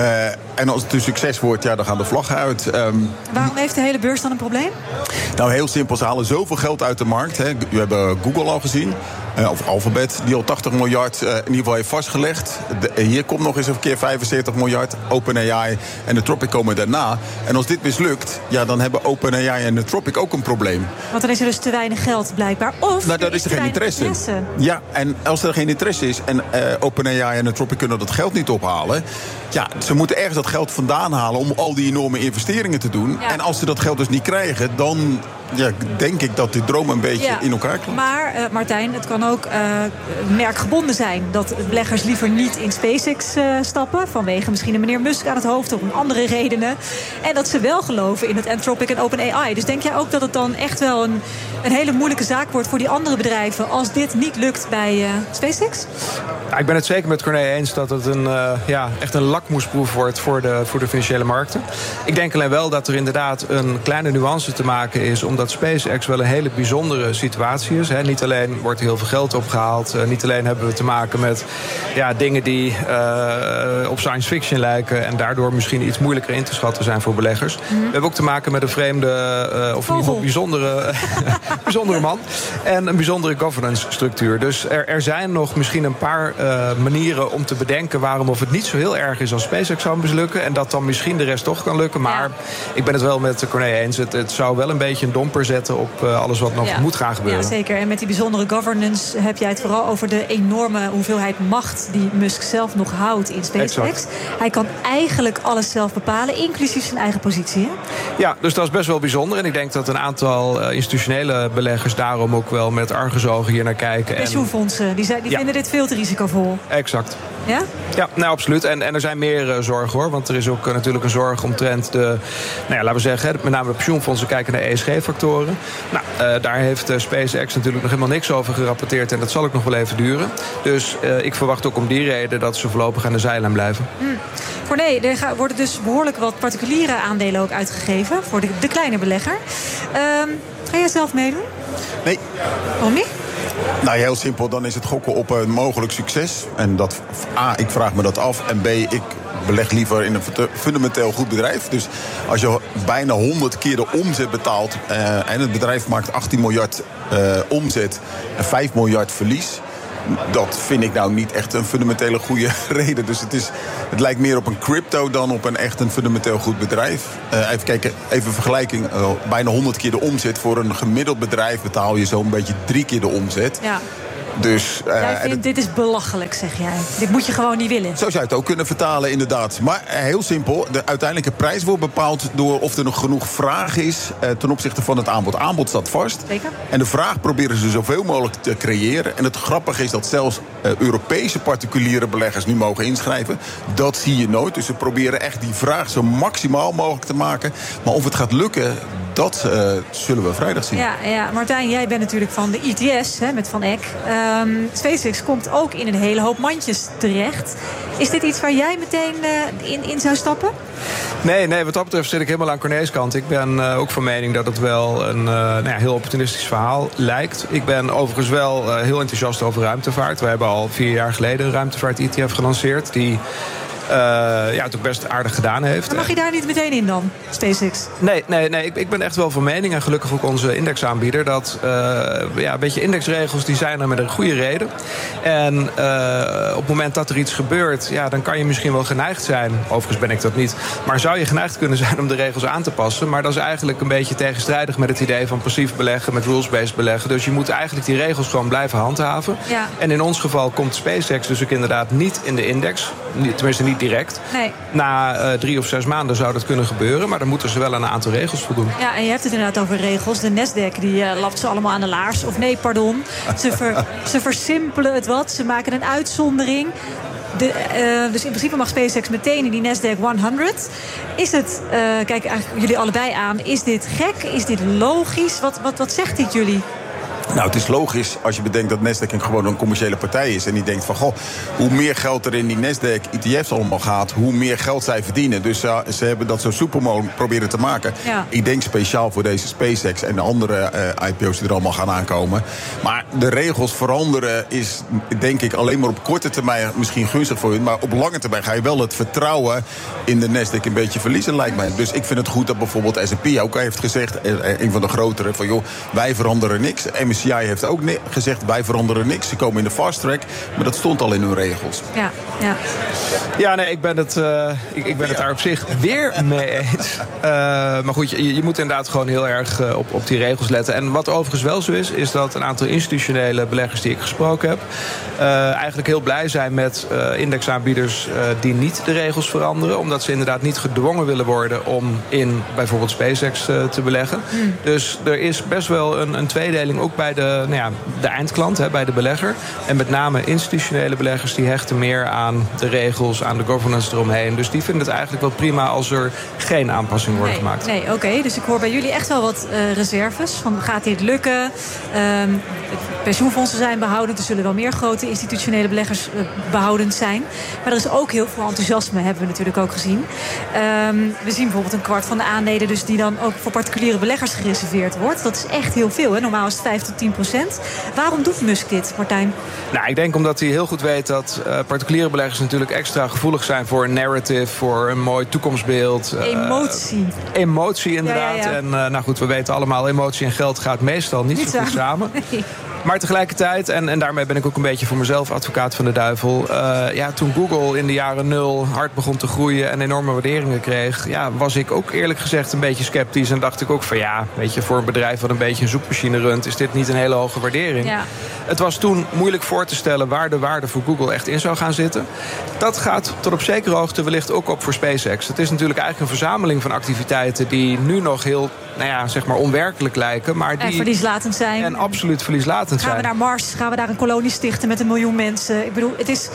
S2: En als het een succes wordt, ja, dan gaan de vlaggen uit.
S3: Waarom heeft de hele beurs dan een probleem?
S2: Nou, heel simpel. Ze halen zoveel geld uit de markt. Hè. We hebben Google al gezien. Of Alphabet, die al 80 miljard in ieder geval heeft vastgelegd. Hier komt nog eens een keer 75 miljard. OpenAI en Anthropic komen daarna. En als dit mislukt, ja, dan hebben OpenAI en Anthropic ook een probleem.
S3: Want dan is er dus te weinig geld blijkbaar. Of
S2: nou, daar is er geen interesse. Ja, en als er geen interesse is en OpenAI en Anthropic kunnen dat geld niet ophalen, ja, ze moeten ergens dat geld vandaan halen om al die enorme investeringen te doen. Ja. En als ze dat geld dus niet krijgen, dan ja, denk ik dat die droom een beetje in elkaar klapt.
S3: Maar Martijn, het kan ook merkgebonden zijn dat beleggers liever niet in SpaceX stappen, vanwege misschien een meneer Musk aan het hoofd of om andere redenen. En dat ze wel geloven in het Anthropic en OpenAI. Dus denk jij ook dat het dan echt wel een hele moeilijke zaak wordt voor die andere bedrijven als dit niet lukt bij SpaceX?
S5: Ja, ik ben het zeker met Corné eens dat het echt een lakmoesproef wordt voor de financiële markten. Ik denk alleen wel dat er inderdaad een kleine nuance te maken is, omdat SpaceX wel een hele bijzondere situatie is. Hè. Niet alleen wordt er heel veel geld opgehaald, niet alleen hebben we te maken met dingen die op science fiction lijken en daardoor misschien iets moeilijker in te schatten zijn voor beleggers. We hebben ook te maken met een vreemde, of in ieder geval bijzondere man en een bijzondere governance structuur. Dus er zijn nog misschien een paar manieren om te bedenken waarom of het niet zo heel erg is als SpaceX zou mislukken en dat dan misschien de rest toch kan lukken. Maar ik ben het wel met Corné eens. Het zou wel een beetje een domper zetten op alles wat nog moet gaan gebeuren.
S3: Ja, zeker. En met die bijzondere governance heb jij het vooral over de enorme hoeveelheid macht die Musk zelf nog houdt in SpaceX. Exact. Hij kan eigenlijk alles zelf bepalen, inclusief zijn eigen positie. Hè?
S5: Ja, dus dat is best wel bijzonder. En ik denk dat een aantal institutionele beleggers daarom ook wel met argusogen hier naar kijken.
S3: Pensioenfondsen, die vinden dit veel te risicovol.
S5: Exact.
S3: Ja?
S5: Ja, nou absoluut. En er zijn meer zorgen hoor. Want er is ook natuurlijk een zorg omtrent de, laten we zeggen, met name de pensioenfondsen kijken naar ESG-factoren. Nou, daar heeft SpaceX natuurlijk nog helemaal niks over gerapporteerd. En dat zal ook nog wel even duren. Dus ik verwacht ook om die reden dat ze voorlopig aan de zijlijn blijven.
S3: Corné, er worden dus behoorlijk wat particuliere aandelen ook uitgegeven voor de kleine belegger. Ga jij zelf meedoen?
S2: Nee.
S3: Waarom niet?
S2: Nou, heel simpel, dan is het gokken op een mogelijk succes. En dat, A, ik vraag me dat af. En B, ik beleg liever in een fundamenteel goed bedrijf. Dus als je bijna 100 keer de omzet betaalt en het bedrijf maakt 18 miljard omzet en 5 miljard verlies, dat vind ik nou niet echt een fundamentele goede reden. Dus het lijkt meer op een crypto dan op een fundamenteel goed bedrijf. Even kijken, even vergelijking. Bijna 100 keer de omzet. Voor een gemiddeld bedrijf betaal je zo'n beetje 3 keer de omzet. Ja.
S3: Dus, jij vindt dit is belachelijk, zeg jij. Dit moet je gewoon niet willen.
S2: Zo zou je het ook kunnen vertalen, inderdaad. Maar heel simpel, de uiteindelijke prijs wordt bepaald door of er nog genoeg vraag is ten opzichte van het aanbod. Aanbod staat vast.
S3: Zeker.
S2: En de vraag proberen ze zoveel mogelijk te creëren. En het grappige is dat zelfs Europese particuliere beleggers nu mogen inschrijven. Dat zie je nooit. Dus ze proberen echt die vraag zo maximaal mogelijk te maken. Maar of het gaat lukken, dat zullen we vrijdag zien.
S3: Ja, Martijn, jij bent natuurlijk van de ITS, met Van Eck. SpaceX komt ook in een hele hoop mandjes terecht. Is dit iets waar jij meteen in zou stappen?
S5: Nee, wat dat betreft zit ik helemaal aan Corné's kant. Ik ben ook van mening dat het wel een heel opportunistisch verhaal lijkt. Ik ben overigens wel heel enthousiast over ruimtevaart. We hebben al 4 jaar geleden een ruimtevaart-ETF gelanceerd die het ook best aardig gedaan heeft.
S3: Maar mag je daar niet meteen in dan, SpaceX? Nee,
S5: ik ben echt wel van mening, en gelukkig ook onze indexaanbieder, dat een beetje indexregels die zijn er met een goede reden. En op het moment dat er iets gebeurt, dan kan je misschien wel geneigd zijn, overigens ben ik dat niet, maar zou je geneigd kunnen zijn om de regels aan te passen. Maar dat is eigenlijk een beetje tegenstrijdig met het idee van passief beleggen, met rules-based beleggen. Dus je moet eigenlijk die regels gewoon blijven handhaven. Ja. En in ons geval komt SpaceX dus ook inderdaad niet in de index, tenminste niet direct. Nee. Na 3 of 6 maanden zou dat kunnen gebeuren, maar dan moeten ze wel aan een aantal regels voldoen. Ja, en je hebt het inderdaad over regels. De Nasdaq die lapt ze allemaal aan de laars. Of nee, pardon. Ze versimpelen het wat. Ze maken een uitzondering. Dus in principe mag SpaceX meteen in die Nasdaq 100. Is het, kijk eigenlijk jullie allebei aan, is dit gek? Is dit logisch? Wat zegt dit jullie?
S2: Nou, het is logisch als je bedenkt dat Nasdaq gewoon een commerciële partij is. En die denkt van, hoe meer geld er in die Nasdaq ETF's allemaal gaat, hoe meer geld zij verdienen. Dus ze hebben dat zo soepel mogelijk proberen te maken. Ja. Ik denk speciaal voor deze SpaceX en de andere IPO's die er allemaal gaan aankomen. Maar de regels veranderen is, denk ik, alleen maar op korte termijn misschien gunstig voor hun. Maar op lange termijn ga je wel het vertrouwen in de Nasdaq een beetje verliezen, lijkt mij. Dus ik vind het goed dat bijvoorbeeld S&P ook heeft gezegd, een van de grotere, van wij veranderen niks. MSCI heeft ook gezegd, wij veranderen niks. Ze komen in de fast track, maar dat stond al in hun regels.
S5: Ja, nee, ik ben het daar op zich weer mee eens. Maar goed, je moet inderdaad gewoon heel erg op die regels letten. En wat overigens wel zo is dat een aantal institutionele beleggers die ik gesproken heb eigenlijk heel blij zijn met indexaanbieders die niet de regels veranderen, omdat ze inderdaad niet gedwongen willen worden om in bijvoorbeeld SpaceX te beleggen. Dus er is best wel een tweedeling ook bij de eindklant, bij de belegger. En met name institutionele beleggers die hechten meer aan de regels, aan de governance eromheen. Dus die vinden het eigenlijk wel prima als er geen aanpassing wordt gemaakt.
S3: Nee, oké. Dus ik hoor bij jullie echt wel wat reserves. Van, gaat dit lukken? Pensioenfondsen zijn behoudend. Er zullen wel meer grote institutionele beleggers behoudend zijn. Maar er is ook heel veel enthousiasme, hebben we natuurlijk ook gezien. We zien bijvoorbeeld een kwart van de aandelen dus die dan ook voor particuliere beleggers gereserveerd wordt. Dat is echt heel veel. Hè? Normaal is het 5 tot 10%. Waarom doet Musk dit, Martijn?
S5: Nou, ik denk omdat hij heel goed weet dat particuliere beleggers natuurlijk extra gevoelig zijn voor een narrative, voor een mooi toekomstbeeld. Emotie, inderdaad. Ja. En nou goed, we weten allemaal, emotie en geld gaat meestal niet zo goed samen. Nee. Maar tegelijkertijd, en daarmee ben ik ook een beetje voor mezelf advocaat van de duivel. Toen Google in de jaren 0 hard begon te groeien en enorme waarderingen kreeg, was ik ook eerlijk gezegd een beetje sceptisch. En dacht ik ook van voor een bedrijf wat een beetje een zoekmachine runt, is dit niet een hele hoge waardering. Ja. Het was toen moeilijk voor te stellen waar de waarde voor Google echt in zou gaan zitten. Dat gaat tot op zekere hoogte wellicht ook op voor SpaceX. Het is natuurlijk eigenlijk een verzameling van activiteiten die nu nog heel, onwerkelijk lijken. Maar die
S3: verlieslatend zijn.
S5: En absoluut verlieslatend zijn.
S3: Gaan we naar Mars? Gaan we daar een kolonie stichten met 1 miljoen mensen? Ik bedoel, het is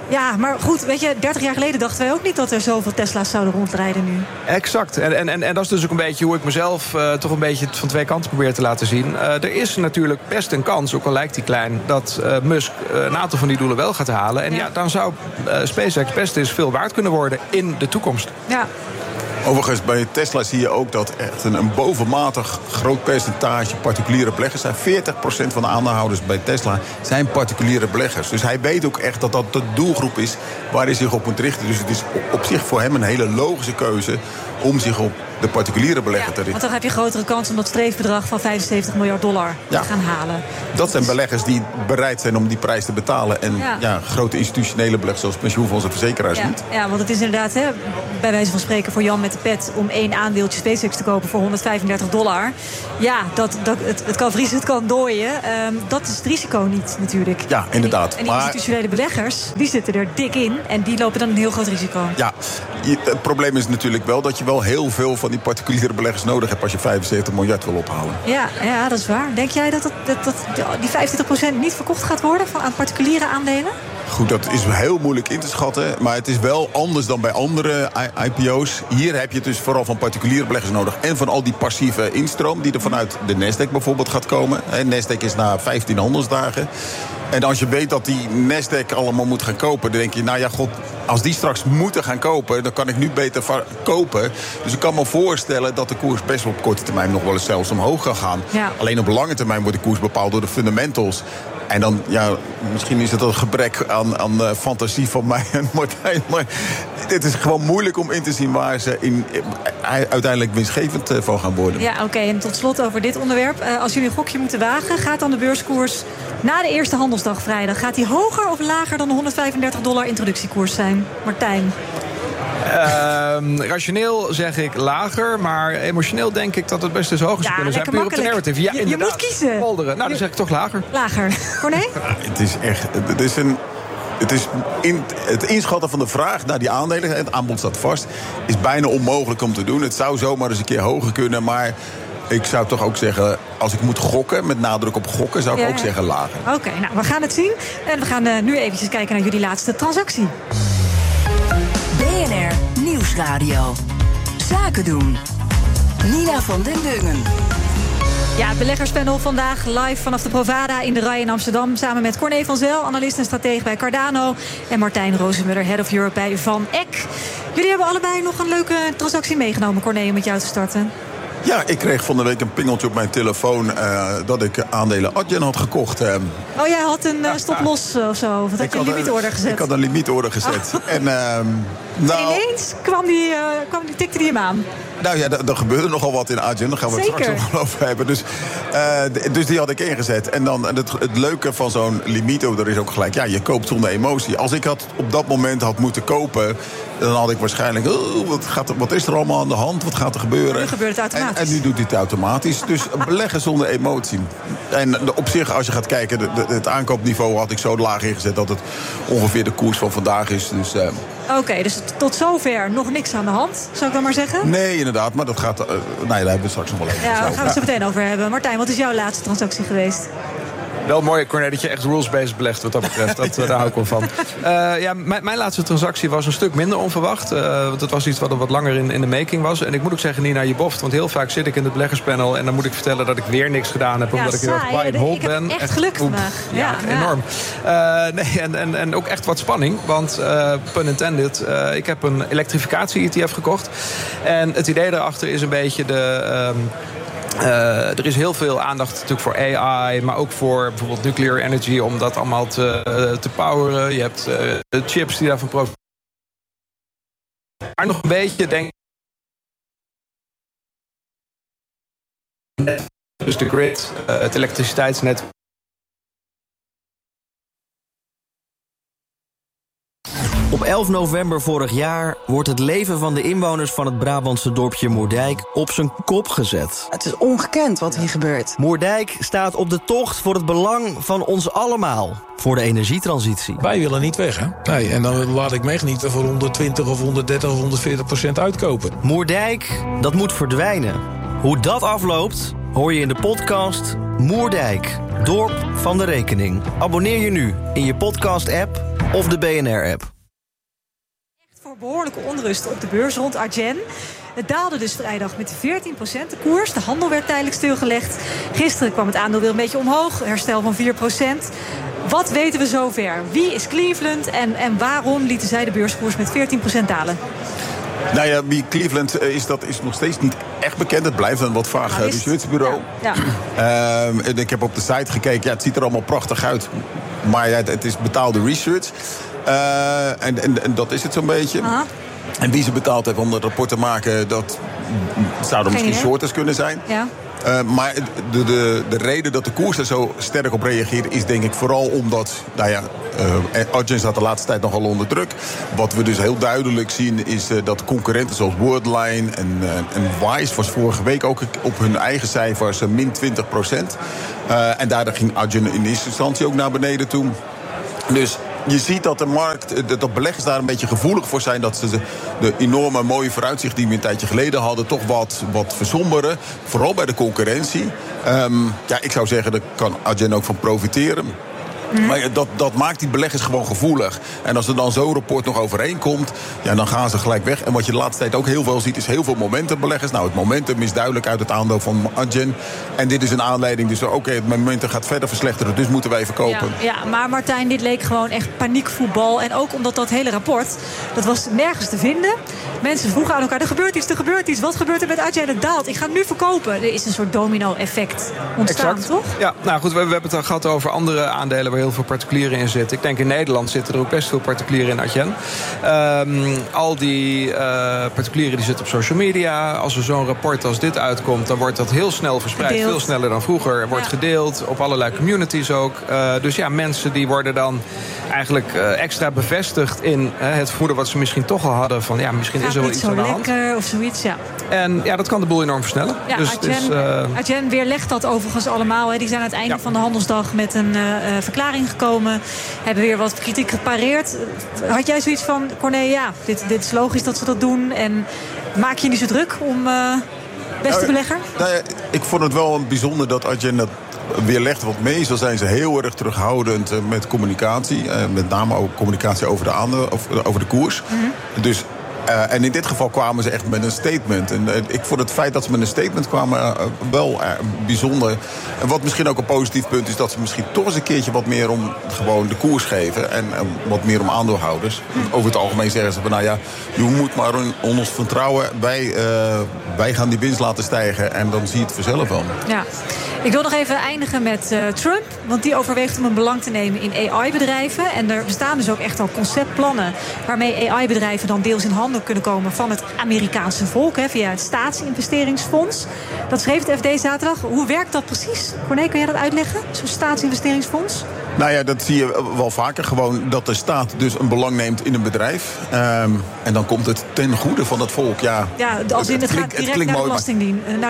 S3: Ja, maar goed, weet je, 30 jaar geleden dachten wij ook niet dat er zoveel Tesla's zouden rondrijden nu.
S5: Exact. En dat is dus ook een beetje hoe ik mezelf toch een beetje van twee kanten probeer te laten zien. Er is natuurlijk best een kans, ook al lijkt die klein, dat Musk een aantal van die doelen wel gaat halen. En dan zou SpaceX best eens veel waard kunnen worden in de toekomst.
S3: Ja.
S2: Overigens, bij Tesla zie je ook dat echt een bovenmatig groot percentage particuliere beleggers zijn. 40% van de aandeelhouders bij Tesla zijn particuliere beleggers. Dus hij weet ook echt dat dat de doelgroep is waar hij zich op moet richten. Dus het is op zich voor hem een hele logische keuze om zich op de particuliere belegger te richten.
S3: Want dan heb je grotere kans om dat streefbedrag van $75 miljard te gaan halen.
S2: Dat zijn beleggers die bereid zijn om die prijs te betalen. En grote institutionele beleggers zoals pensioenfondsen en verzekeraars niet.
S3: Ja, want het is inderdaad, bij wijze van spreken voor Jan met de pet, om 1 aandeeltje SpaceX te kopen voor $135. Ja, het kan vriezen, het kan dooien. Dat is het risico niet natuurlijk.
S2: Ja, inderdaad.
S3: En die institutionele beleggers, die zitten er dik in. En die lopen dan een heel groot risico. Ja,
S2: het probleem is natuurlijk wel dat je wel heel veel van die particuliere beleggers nodig hebt als je 75 miljard wil ophalen.
S3: Ja, dat is waar. Denk jij dat die 25% niet verkocht gaat worden aan particuliere aandelen?
S2: Goed, dat is heel moeilijk in te schatten. Maar het is wel anders dan bij andere IPO's. Hier heb je dus vooral van particuliere beleggers nodig. En van al die passieve instroom die er vanuit de Nasdaq bijvoorbeeld gaat komen. Nasdaq is na 15 handelsdagen. En als je weet dat die Nasdaq allemaal moet gaan kopen, dan denk je, nou ja, god, als die straks moeten gaan kopen, dan kan ik nu beter kopen. Dus ik kan me voorstellen dat de koers best wel op korte termijn nog wel eens zelfs omhoog kan gaan. Ja. Alleen op lange termijn wordt de koers bepaald door de fundamentals. En dan, misschien is het een gebrek aan fantasie van mij en Martijn. Maar het is gewoon moeilijk om in te zien waar ze uiteindelijk winstgevend van gaan worden.
S3: Ja, oké. En tot slot over dit onderwerp. Als jullie een gokje moeten wagen, gaat dan de beurskoers na de eerste handelsdag vrijdag, gaat die hoger of lager dan de $135 introductiekoers zijn? Martijn?
S5: Rationeel zeg ik lager, maar emotioneel denk ik dat het best eens hoger zou kunnen zijn. Puur op de narrative. Ja,
S3: je moet kiezen.
S5: Polderen. Nou, dan zeg ik toch lager.
S3: Lager. Corné?
S2: Het is echt... Het inschatten van de vraag naar die aandelen, het aanbod staat vast, is bijna onmogelijk om te doen. Het zou zomaar eens een keer hoger kunnen, maar ik zou toch ook zeggen, als ik moet gokken, met nadruk op gokken, zou ik ook zeggen lager.
S3: Oké, nou, we gaan het zien. En we gaan nu eventjes kijken naar jullie laatste transactie.
S4: BNR Nieuwsradio. Zaken doen. Nina van den Dungen.
S3: Ja, het beleggerspanel vandaag live vanaf de Provada in de Rai in Amsterdam. Samen met Corné van Zel, analist en stratege bij Cardano. En Martijn Rozenmuller, Head of Europe bij Van Eck. Jullie hebben allebei nog een leuke transactie meegenomen, Corné, om met jou te starten.
S2: Ja, ik kreeg van de week een pingeltje op mijn telefoon dat ik aandelen Adyen had gekocht.
S3: Oh, jij had een stop-loss of zo? Of had je een limietorder gezet?
S2: Ik had een limietorder gezet. En
S3: ineens tikte die hem aan.
S2: Nou ja, er gebeurde nogal wat in Adyen. Daar gaan we het straks nog wel over hebben. Dus die had ik ingezet. En dan het leuke van zo'n limietorder is ook gelijk, ja, je koopt zonder emotie. Als ik op dat moment had moeten kopen, dan had ik waarschijnlijk, wat is er allemaal aan de hand? Wat gaat er gebeuren?
S3: Nu gebeurt het automatisch.
S2: En nu doet hij het automatisch. Dus beleggen zonder emotie. En op zich, als je gaat kijken, het aankoopniveau had ik zo laag ingezet dat het ongeveer de koers van vandaag is. Dus
S3: Oké, dus tot zover nog niks aan de hand, zou ik dan maar zeggen?
S2: Nee, inderdaad, maar dat gaat. Daar hebben we straks nog wel even.
S3: Ja, daar gaan we het zo meteen over hebben. Martijn, wat is jouw laatste transactie geweest?
S5: Wel mooi, Corné, dat je echt rules-based belegt wat dat betreft. Daar hou ik wel van. Mijn laatste transactie was een stuk minder onverwacht. Want het was iets wat wat langer in de making was. En ik moet ook zeggen, Nina, je boft. Want heel vaak zit ik in het beleggerspanel en dan moet ik vertellen dat ik weer niks gedaan heb. Omdat ik heel erg buy and hold ben.
S3: Echt geluk vandaag.
S5: Ja, enorm. En ook echt wat spanning. Want, pun intended, ik heb een elektrificatie-ETF gekocht. En het idee daarachter is een beetje er is heel veel aandacht natuurlijk voor AI, maar ook voor bijvoorbeeld nuclear energy, om dat allemaal te poweren. Je hebt chips die daarvan profiteren. Maar nog een beetje, denk ik, dus de grid, het elektriciteitsnet.
S6: Op 11 november vorig jaar wordt het leven van de inwoners van het Brabantse dorpje Moerdijk op zijn kop gezet.
S7: Het is ongekend wat hier gebeurt.
S6: Moerdijk staat op de tocht voor het belang van ons allemaal. Voor de energietransitie.
S8: Wij willen niet weg, hè? Nee, en dan laat ik me echt niet voor 120 of 130 of 140% uitkopen.
S6: Moerdijk, dat moet verdwijnen. Hoe dat afloopt, hoor je in de podcast Moerdijk, Dorp van de Rekening. Abonneer je nu in je podcast-app of de BNR-app.
S3: Echt voor behoorlijke onrust op de beurs rond Adyen. Het daalde dus vrijdag met 14% de koers. De handel werd tijdelijk stilgelegd. Gisteren kwam het aandeel weer een beetje omhoog. Herstel van 4%. Wat weten we zover? Wie is Cleveland en waarom lieten zij de beurskoers met 14% dalen?
S2: Nou ja, wie Cleveland is, dat is nog steeds niet echt bekend. Het blijft een wat vaag researchbureau.
S3: Ja.
S2: En ik heb op de site gekeken. Ja, het ziet er allemaal prachtig uit. Maar ja, het is betaalde research. En dat is het zo'n beetje.
S3: Aha.
S2: En wie ze betaald heeft om dat rapport te maken, dat zouden misschien shorters kunnen zijn.
S3: Ja.
S2: Maar de reden dat de koers er zo sterk op reageert is denk ik vooral omdat, Adyen staat de laatste tijd nogal onder druk. Wat we dus heel duidelijk zien is dat concurrenten zoals Worldline en Wise was vorige week ook op hun eigen cijfers min 20%. En daardoor ging Adyen in eerste instantie ook naar beneden toe. Dus je ziet dat de markt, dat beleggers daar een beetje gevoelig voor zijn, dat ze de enorme mooie vooruitzicht die we een tijdje geleden hadden toch wat versomberen. Vooral bij de concurrentie. Ik zou zeggen, daar kan Adyen ook van profiteren. Maar dat maakt die beleggers gewoon gevoelig. En als er dan zo'n rapport nog overeenkomt, dan gaan ze gelijk weg. En wat je de laatste tijd ook heel veel ziet, is heel veel momentumbeleggers. Nou, het momentum is duidelijk uit het aandeel van Adyen. En dit is een aanleiding, dus het momentum gaat verder verslechteren, dus moeten wij verkopen.
S3: Ja, maar Martijn, dit leek gewoon echt paniekvoetbal. En ook omdat dat hele rapport, dat was nergens te vinden. Mensen vroegen aan elkaar, er gebeurt iets. Wat gebeurt er met Adyen? Het daalt. Ik ga nu verkopen. Er is een soort domino-effect ontstaan, toch?
S5: Ja, nou goed, we hebben het al gehad over andere aandelen waar heel veel particulieren in zitten. Ik denk in Nederland zitten er ook best veel particulieren in Adyen. Al die particulieren die zitten op social media. Als er zo'n rapport als dit uitkomt, dan wordt dat heel snel verspreid. Gedeeld. Veel sneller dan vroeger. Wordt gedeeld op allerlei communities ook. Dus ja, mensen die worden dan eigenlijk extra bevestigd in het vermoeden wat ze misschien toch al hadden van misschien is er wel iets aan de hand.
S3: Lekker of zoiets, ja.
S5: En ja, dat kan de boel enorm versnellen.
S3: Ja,
S5: dus
S3: Adyen weerlegt dat overigens allemaal. Hè. Die zijn aan het einde van de handelsdag met een verklaring gekomen. Hebben weer wat kritiek gepareerd. Had jij zoiets van, Corné, dit is logisch dat ze dat doen. En maak je niet zo druk om beste belegger?
S2: Ik vond het wel bijzonder dat Adyen dat weerlegt. Want meestal zijn ze heel erg terughoudend met communicatie. Met name ook communicatie over de aandeel, over de koers. Mm-hmm. Dus en in dit geval kwamen ze echt met een statement. En ik vond het feit dat ze met een statement kwamen wel bijzonder. En wat misschien ook een positief punt is, dat ze misschien toch eens een keertje wat meer om gewoon de koers geven. En wat meer om aandeelhouders. Over het algemeen zeggen ze van, je moet maar in ons vertrouwen. Wij gaan die winst laten stijgen en dan zie je het vanzelf wel.
S3: Ja. Ik wil nog even eindigen met Trump. Want die overweegt om een belang te nemen in AI-bedrijven. En er bestaan dus ook echt al conceptplannen waarmee AI-bedrijven dan deels in handen kunnen komen van het Amerikaanse volk, via het Staatsinvesteringsfonds. Dat schreef het FD zaterdag. Hoe werkt dat precies? Corné, kun jij dat uitleggen? Zo'n Staatsinvesteringsfonds?
S2: Nou ja, dat zie je wel vaker. Gewoon dat de staat dus een belang neemt in een bedrijf. En dan komt het ten goede van het volk. Ja,
S3: als in het gaat direct naar de belastingdien, naar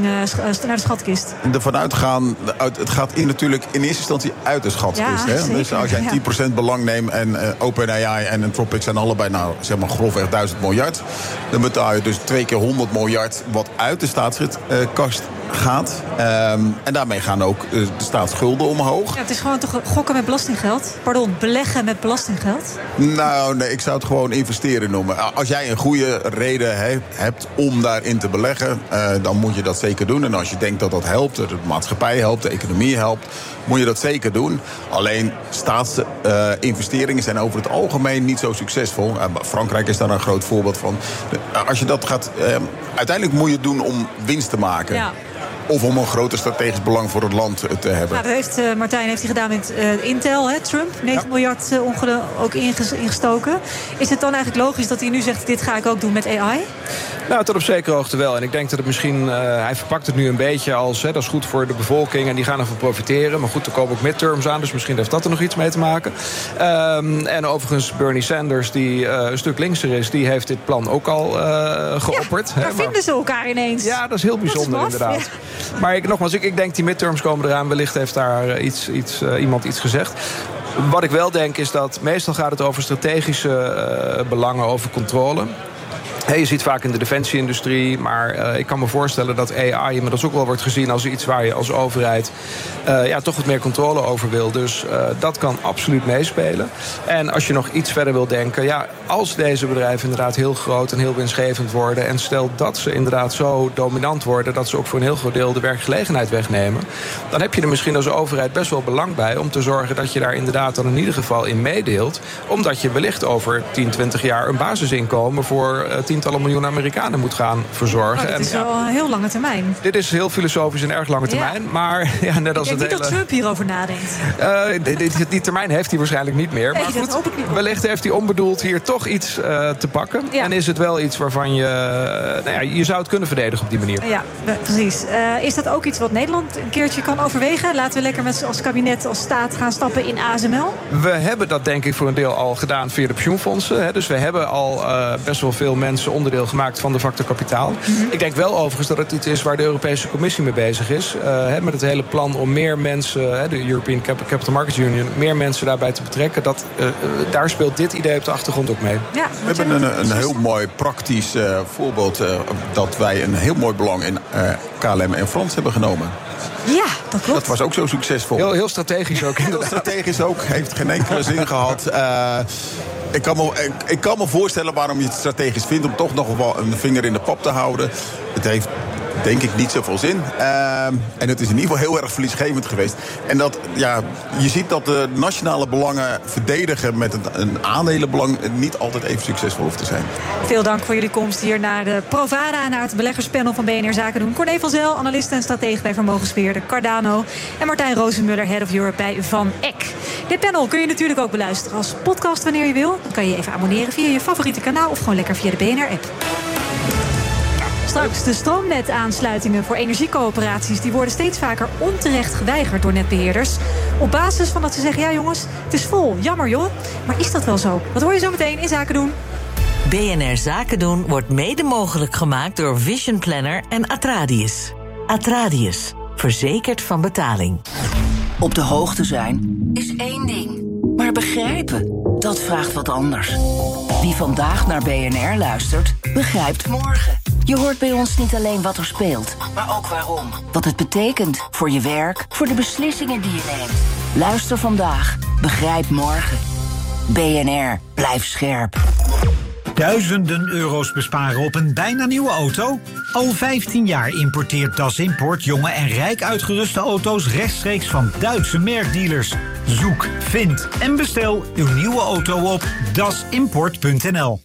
S3: de schatkist.
S2: Ervan uitgaan, het gaat natuurlijk in eerste instantie uit de schatkist.
S3: Ja, zeker,
S2: dus als jij 10% belang neemt en OpenAI en Anthropic zijn allebei grofweg 1000 miljard. Dan betaal je dus 2 keer 100 miljard wat uit de staatskast gaat. En daarmee gaan ook de staatsschulden omhoog.
S3: Ja, het is gewoon toch gokken met belastinggeld? Pardon, beleggen met belastinggeld?
S2: Nou, nee, ik zou het gewoon investeren noemen. Als jij een goede reden hebt om daarin te beleggen, dan moet je dat zeker doen. En als je denkt dat dat helpt, dat de maatschappij helpt, de economie helpt, moet je dat zeker doen. Alleen staatsinvesteringen zijn over het algemeen niet zo succesvol. Frankrijk is daar een groot voorbeeld van. Als je dat gaat, uiteindelijk moet je het doen om winst te maken. Ja. Of om een groter strategisch belang voor het land te hebben.
S3: Nou, dat heeft Martijn heeft hij gedaan met Intel, Trump. 9 miljard ook ingestoken. Is het dan eigenlijk logisch dat hij nu zegt, dit ga ik ook doen met AI?
S5: Nou, tot op zekere hoogte wel. En ik denk dat het misschien, hij verpakt het nu een beetje als, dat is goed voor de bevolking en die gaan ervan profiteren. Maar goed, er komen ook midterms aan, dus misschien heeft dat er nog iets mee te maken. En overigens, Bernie Sanders, die een stuk linkser is, die heeft dit plan ook al geopperd.
S3: Ja, daar vinden ze elkaar ineens.
S5: Ja, dat is heel bijzonder inderdaad. Ja. Maar ik denk die midterms komen eraan. Wellicht heeft daar iemand iets gezegd. Wat ik wel denk is dat meestal gaat het over strategische belangen, over controle. Je ziet vaak in de defensie-industrie, maar ik kan me voorstellen dat AI inmiddels ook wel wordt gezien als iets waar je als overheid toch wat meer controle over wil. Dus dat kan absoluut meespelen. En als je nog iets verder wil denken, als deze bedrijven inderdaad heel groot en heel winstgevend worden, en stel dat ze inderdaad zo dominant worden dat ze ook voor een heel groot deel de werkgelegenheid wegnemen, dan heb je er misschien als overheid best wel belang bij om te zorgen dat je daar inderdaad dan in ieder geval in meedeelt, omdat je wellicht over 10, 20 jaar een basisinkomen voor tientallen miljoenen Amerikanen moet gaan verzorgen.
S3: Dat is wel een heel lange termijn.
S5: Dit is heel filosofisch en erg lange termijn. Ja. Maar net als
S3: ik denk niet dat Trump hierover nadenkt.
S5: Die termijn heeft hij waarschijnlijk niet meer. Maar goed, hoop ik niet. Wellicht heeft hij onbedoeld hier toch iets te pakken. Ja. En is het wel iets waarvan je zou het kunnen verdedigen op die manier.
S3: Ja, precies. Is dat ook iets wat Nederland een keertje kan overwegen? Laten we lekker als kabinet, als staat gaan stappen in ASML?
S5: We hebben dat denk ik voor een deel al gedaan via de pensioenfondsen. Dus we hebben al best wel veel mensen onderdeel gemaakt van de factor kapitaal. Mm-hmm. Ik denk wel overigens dat het iets is waar de Europese Commissie mee bezig is. Met het hele plan om meer mensen, de European Capital Markets Union, meer mensen daarbij te betrekken. Daar speelt dit idee op de achtergrond ook mee.
S2: Ja, we hebben een heel mooi praktisch voorbeeld dat wij een heel mooi belang in KLM en Frans hebben genomen.
S3: Ja, dat klopt.
S2: Dat was ook zo succesvol.
S5: Heel strategisch ook.
S2: Heel strategisch ook. Heeft geen enkele zin gehad. Ik kan me voorstellen waarom je het strategisch vindt om toch nog wel een vinger in de pap te houden. Het heeft denk ik niet zoveel zin. En het is in ieder geval heel erg verliesgevend geweest. En je ziet dat de nationale belangen verdedigen met een aandelenbelang niet altijd even succesvol hoeft te zijn.
S3: Veel dank voor jullie komst hier naar de Provada, naar het beleggerspanel van BNR Zaken doen. Corné van Zel, analist en stratege bij vermogensbeheerder Cardano. En Martijn Rozenmuller, Head of Europe bij Van Eck. Dit panel kun je natuurlijk ook beluisteren als podcast wanneer je wil. Dan kan je je even abonneren via je favoriete kanaal of gewoon lekker via de BNR-app. Straks de stroomnetaansluitingen voor energiecoöperaties, die worden steeds vaker onterecht geweigerd door netbeheerders. Op basis van dat ze zeggen, ja jongens, het is vol, jammer joh. Maar is dat wel zo? Dat hoor je zo meteen in Zaken doen.
S27: BNR Zaken doen wordt mede mogelijk gemaakt door Vision Planner en Atradius. Atradius, verzekerd van betaling.
S4: Op de hoogte zijn is één ding. Maar begrijpen, dat vraagt wat anders. Wie vandaag naar BNR luistert, begrijpt morgen. Je hoort bij ons niet alleen wat er speelt, maar ook waarom. Wat het betekent voor je werk, voor de beslissingen die je neemt. Luister vandaag, begrijp morgen. BNR, blijf scherp.
S9: Duizenden euro's besparen op een bijna nieuwe auto? Al 15 jaar importeert Das Import jonge en rijk uitgeruste auto's rechtstreeks van Duitse merkdealers. Zoek, vind en bestel uw nieuwe auto op dasimport.nl.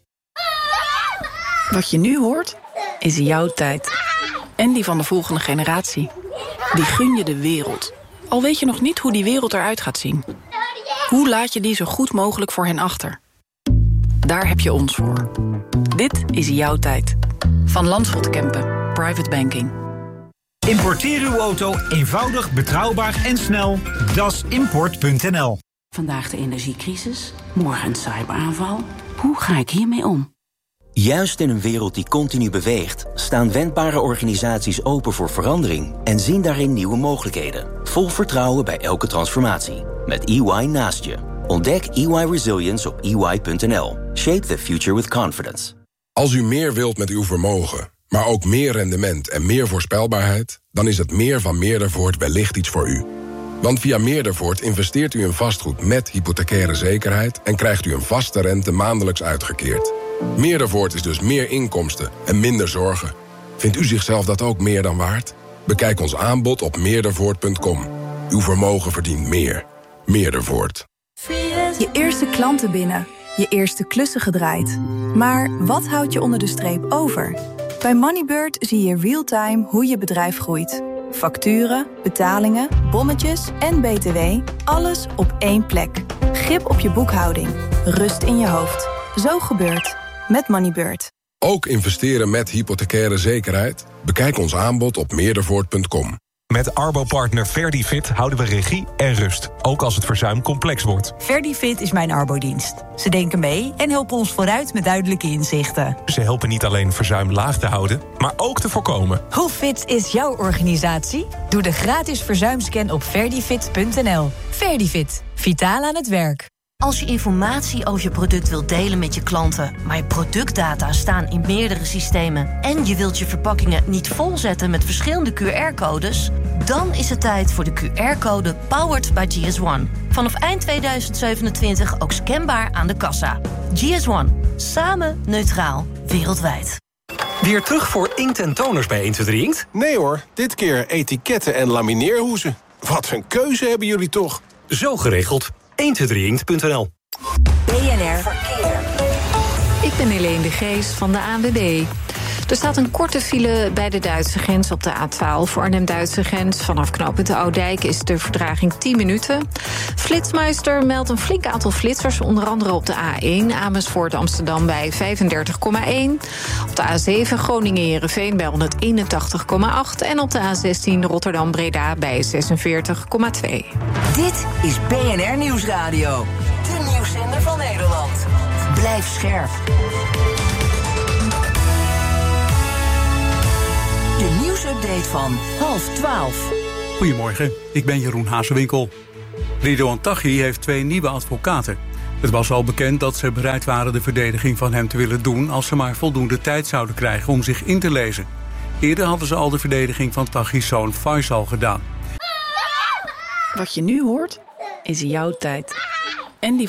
S10: Wat je nu hoort, is jouw tijd. En die van de volgende generatie. Die gun je de wereld. Al weet je nog niet hoe die wereld eruit gaat zien. Hoe laat je die zo goed mogelijk voor hen achter? Daar heb je ons voor. Dit is jouw tijd. Van Landschot Kempen. Private Banking.
S9: Importeer uw auto eenvoudig, betrouwbaar en snel. dasimport.nl.
S11: Vandaag de energiecrisis, morgen een cyberaanval. Hoe ga ik hiermee om?
S12: Juist in een wereld die continu beweegt, staan wendbare organisaties open voor verandering en zien daarin nieuwe mogelijkheden. Vol vertrouwen bij elke transformatie. Met EY naast je. Ontdek EY Resilience op EY.nl. Shape the future with confidence.
S13: Als u meer wilt met uw vermogen, maar ook meer rendement en meer voorspelbaarheid, dan is het meer van Meerdervoort wellicht iets voor u. Want via Meerdervoort investeert u in vastgoed met hypothecaire zekerheid en krijgt u een vaste rente maandelijks uitgekeerd. Meerdervoort is dus meer inkomsten en minder zorgen. Vindt u zichzelf dat ook meer dan waard? Bekijk ons aanbod op meerdervoort.com. Uw vermogen verdient meer. Meerdervoort.
S15: Je eerste klanten binnen. Je eerste klussen gedraaid. Maar wat houdt je onder de streep over? Bij Moneybird zie je real-time hoe je bedrijf groeit. Facturen, betalingen, bonnetjes en BTW. Alles op één plek. Grip op je boekhouding. Rust in je hoofd. Zo gebeurt met Moneybird.
S13: Ook investeren met hypothecaire zekerheid? Bekijk ons aanbod op meerdervoort.com.
S16: Met Arbo-partner Verdifit houden we regie en rust, ook als het verzuim complex wordt.
S28: Verdifit is mijn Arbo-dienst. Ze denken mee en helpen ons vooruit met duidelijke inzichten.
S16: Ze helpen niet alleen verzuim laag te houden, maar ook te voorkomen.
S28: Hoe fit is jouw organisatie? Doe de gratis verzuimscan op verdifit.nl. Verdifit, vitaal aan het werk.
S14: Als je informatie over je product wilt delen met je klanten, maar je productdata staan in meerdere systemen en je wilt je verpakkingen niet volzetten met verschillende QR-codes, dan is het tijd voor de QR-code Powered by GS1. Vanaf eind 2027 ook scanbaar aan de kassa. GS1. Samen neutraal. Wereldwijd.
S17: Weer terug voor inkt en toners bij 123 Inkt?
S18: Nee hoor, dit keer etiketten en lamineerhoezen. Wat een keuze hebben jullie toch?
S17: Zo geregeld. 123inkt.nl.
S19: BNR Verkeer. Ik ben Helene de Geest van de ANWB. Er staat een korte file bij de Duitse grens op de A12 voor Arnhem-Duitse grens. Vanaf knooppunt de Oudijk is de vertraging 10 minuten. Flitsmeister meldt een flink aantal flitsers, onder andere op de A1 Amersfoort Amsterdam bij 35,1. Op de A7 Groningen-Herenveen bij 181,8. En op de A16 Rotterdam-Breda bij 46,2.
S4: Dit is BNR Nieuwsradio. De nieuwszender van Nederland. Blijf scherp. De nieuwsupdate van 11:30.
S20: Goedemorgen, ik ben Jeroen Hazewinkel. Ridouan Taghi heeft 2 nieuwe advocaten. Het was al bekend dat ze bereid waren de verdediging van hem te willen doen als ze maar voldoende tijd zouden krijgen om zich in te lezen. Eerder hadden ze al de verdediging van Taghi's zoon Faisal gedaan.
S10: Wat je nu hoort, is jouw tijd. En die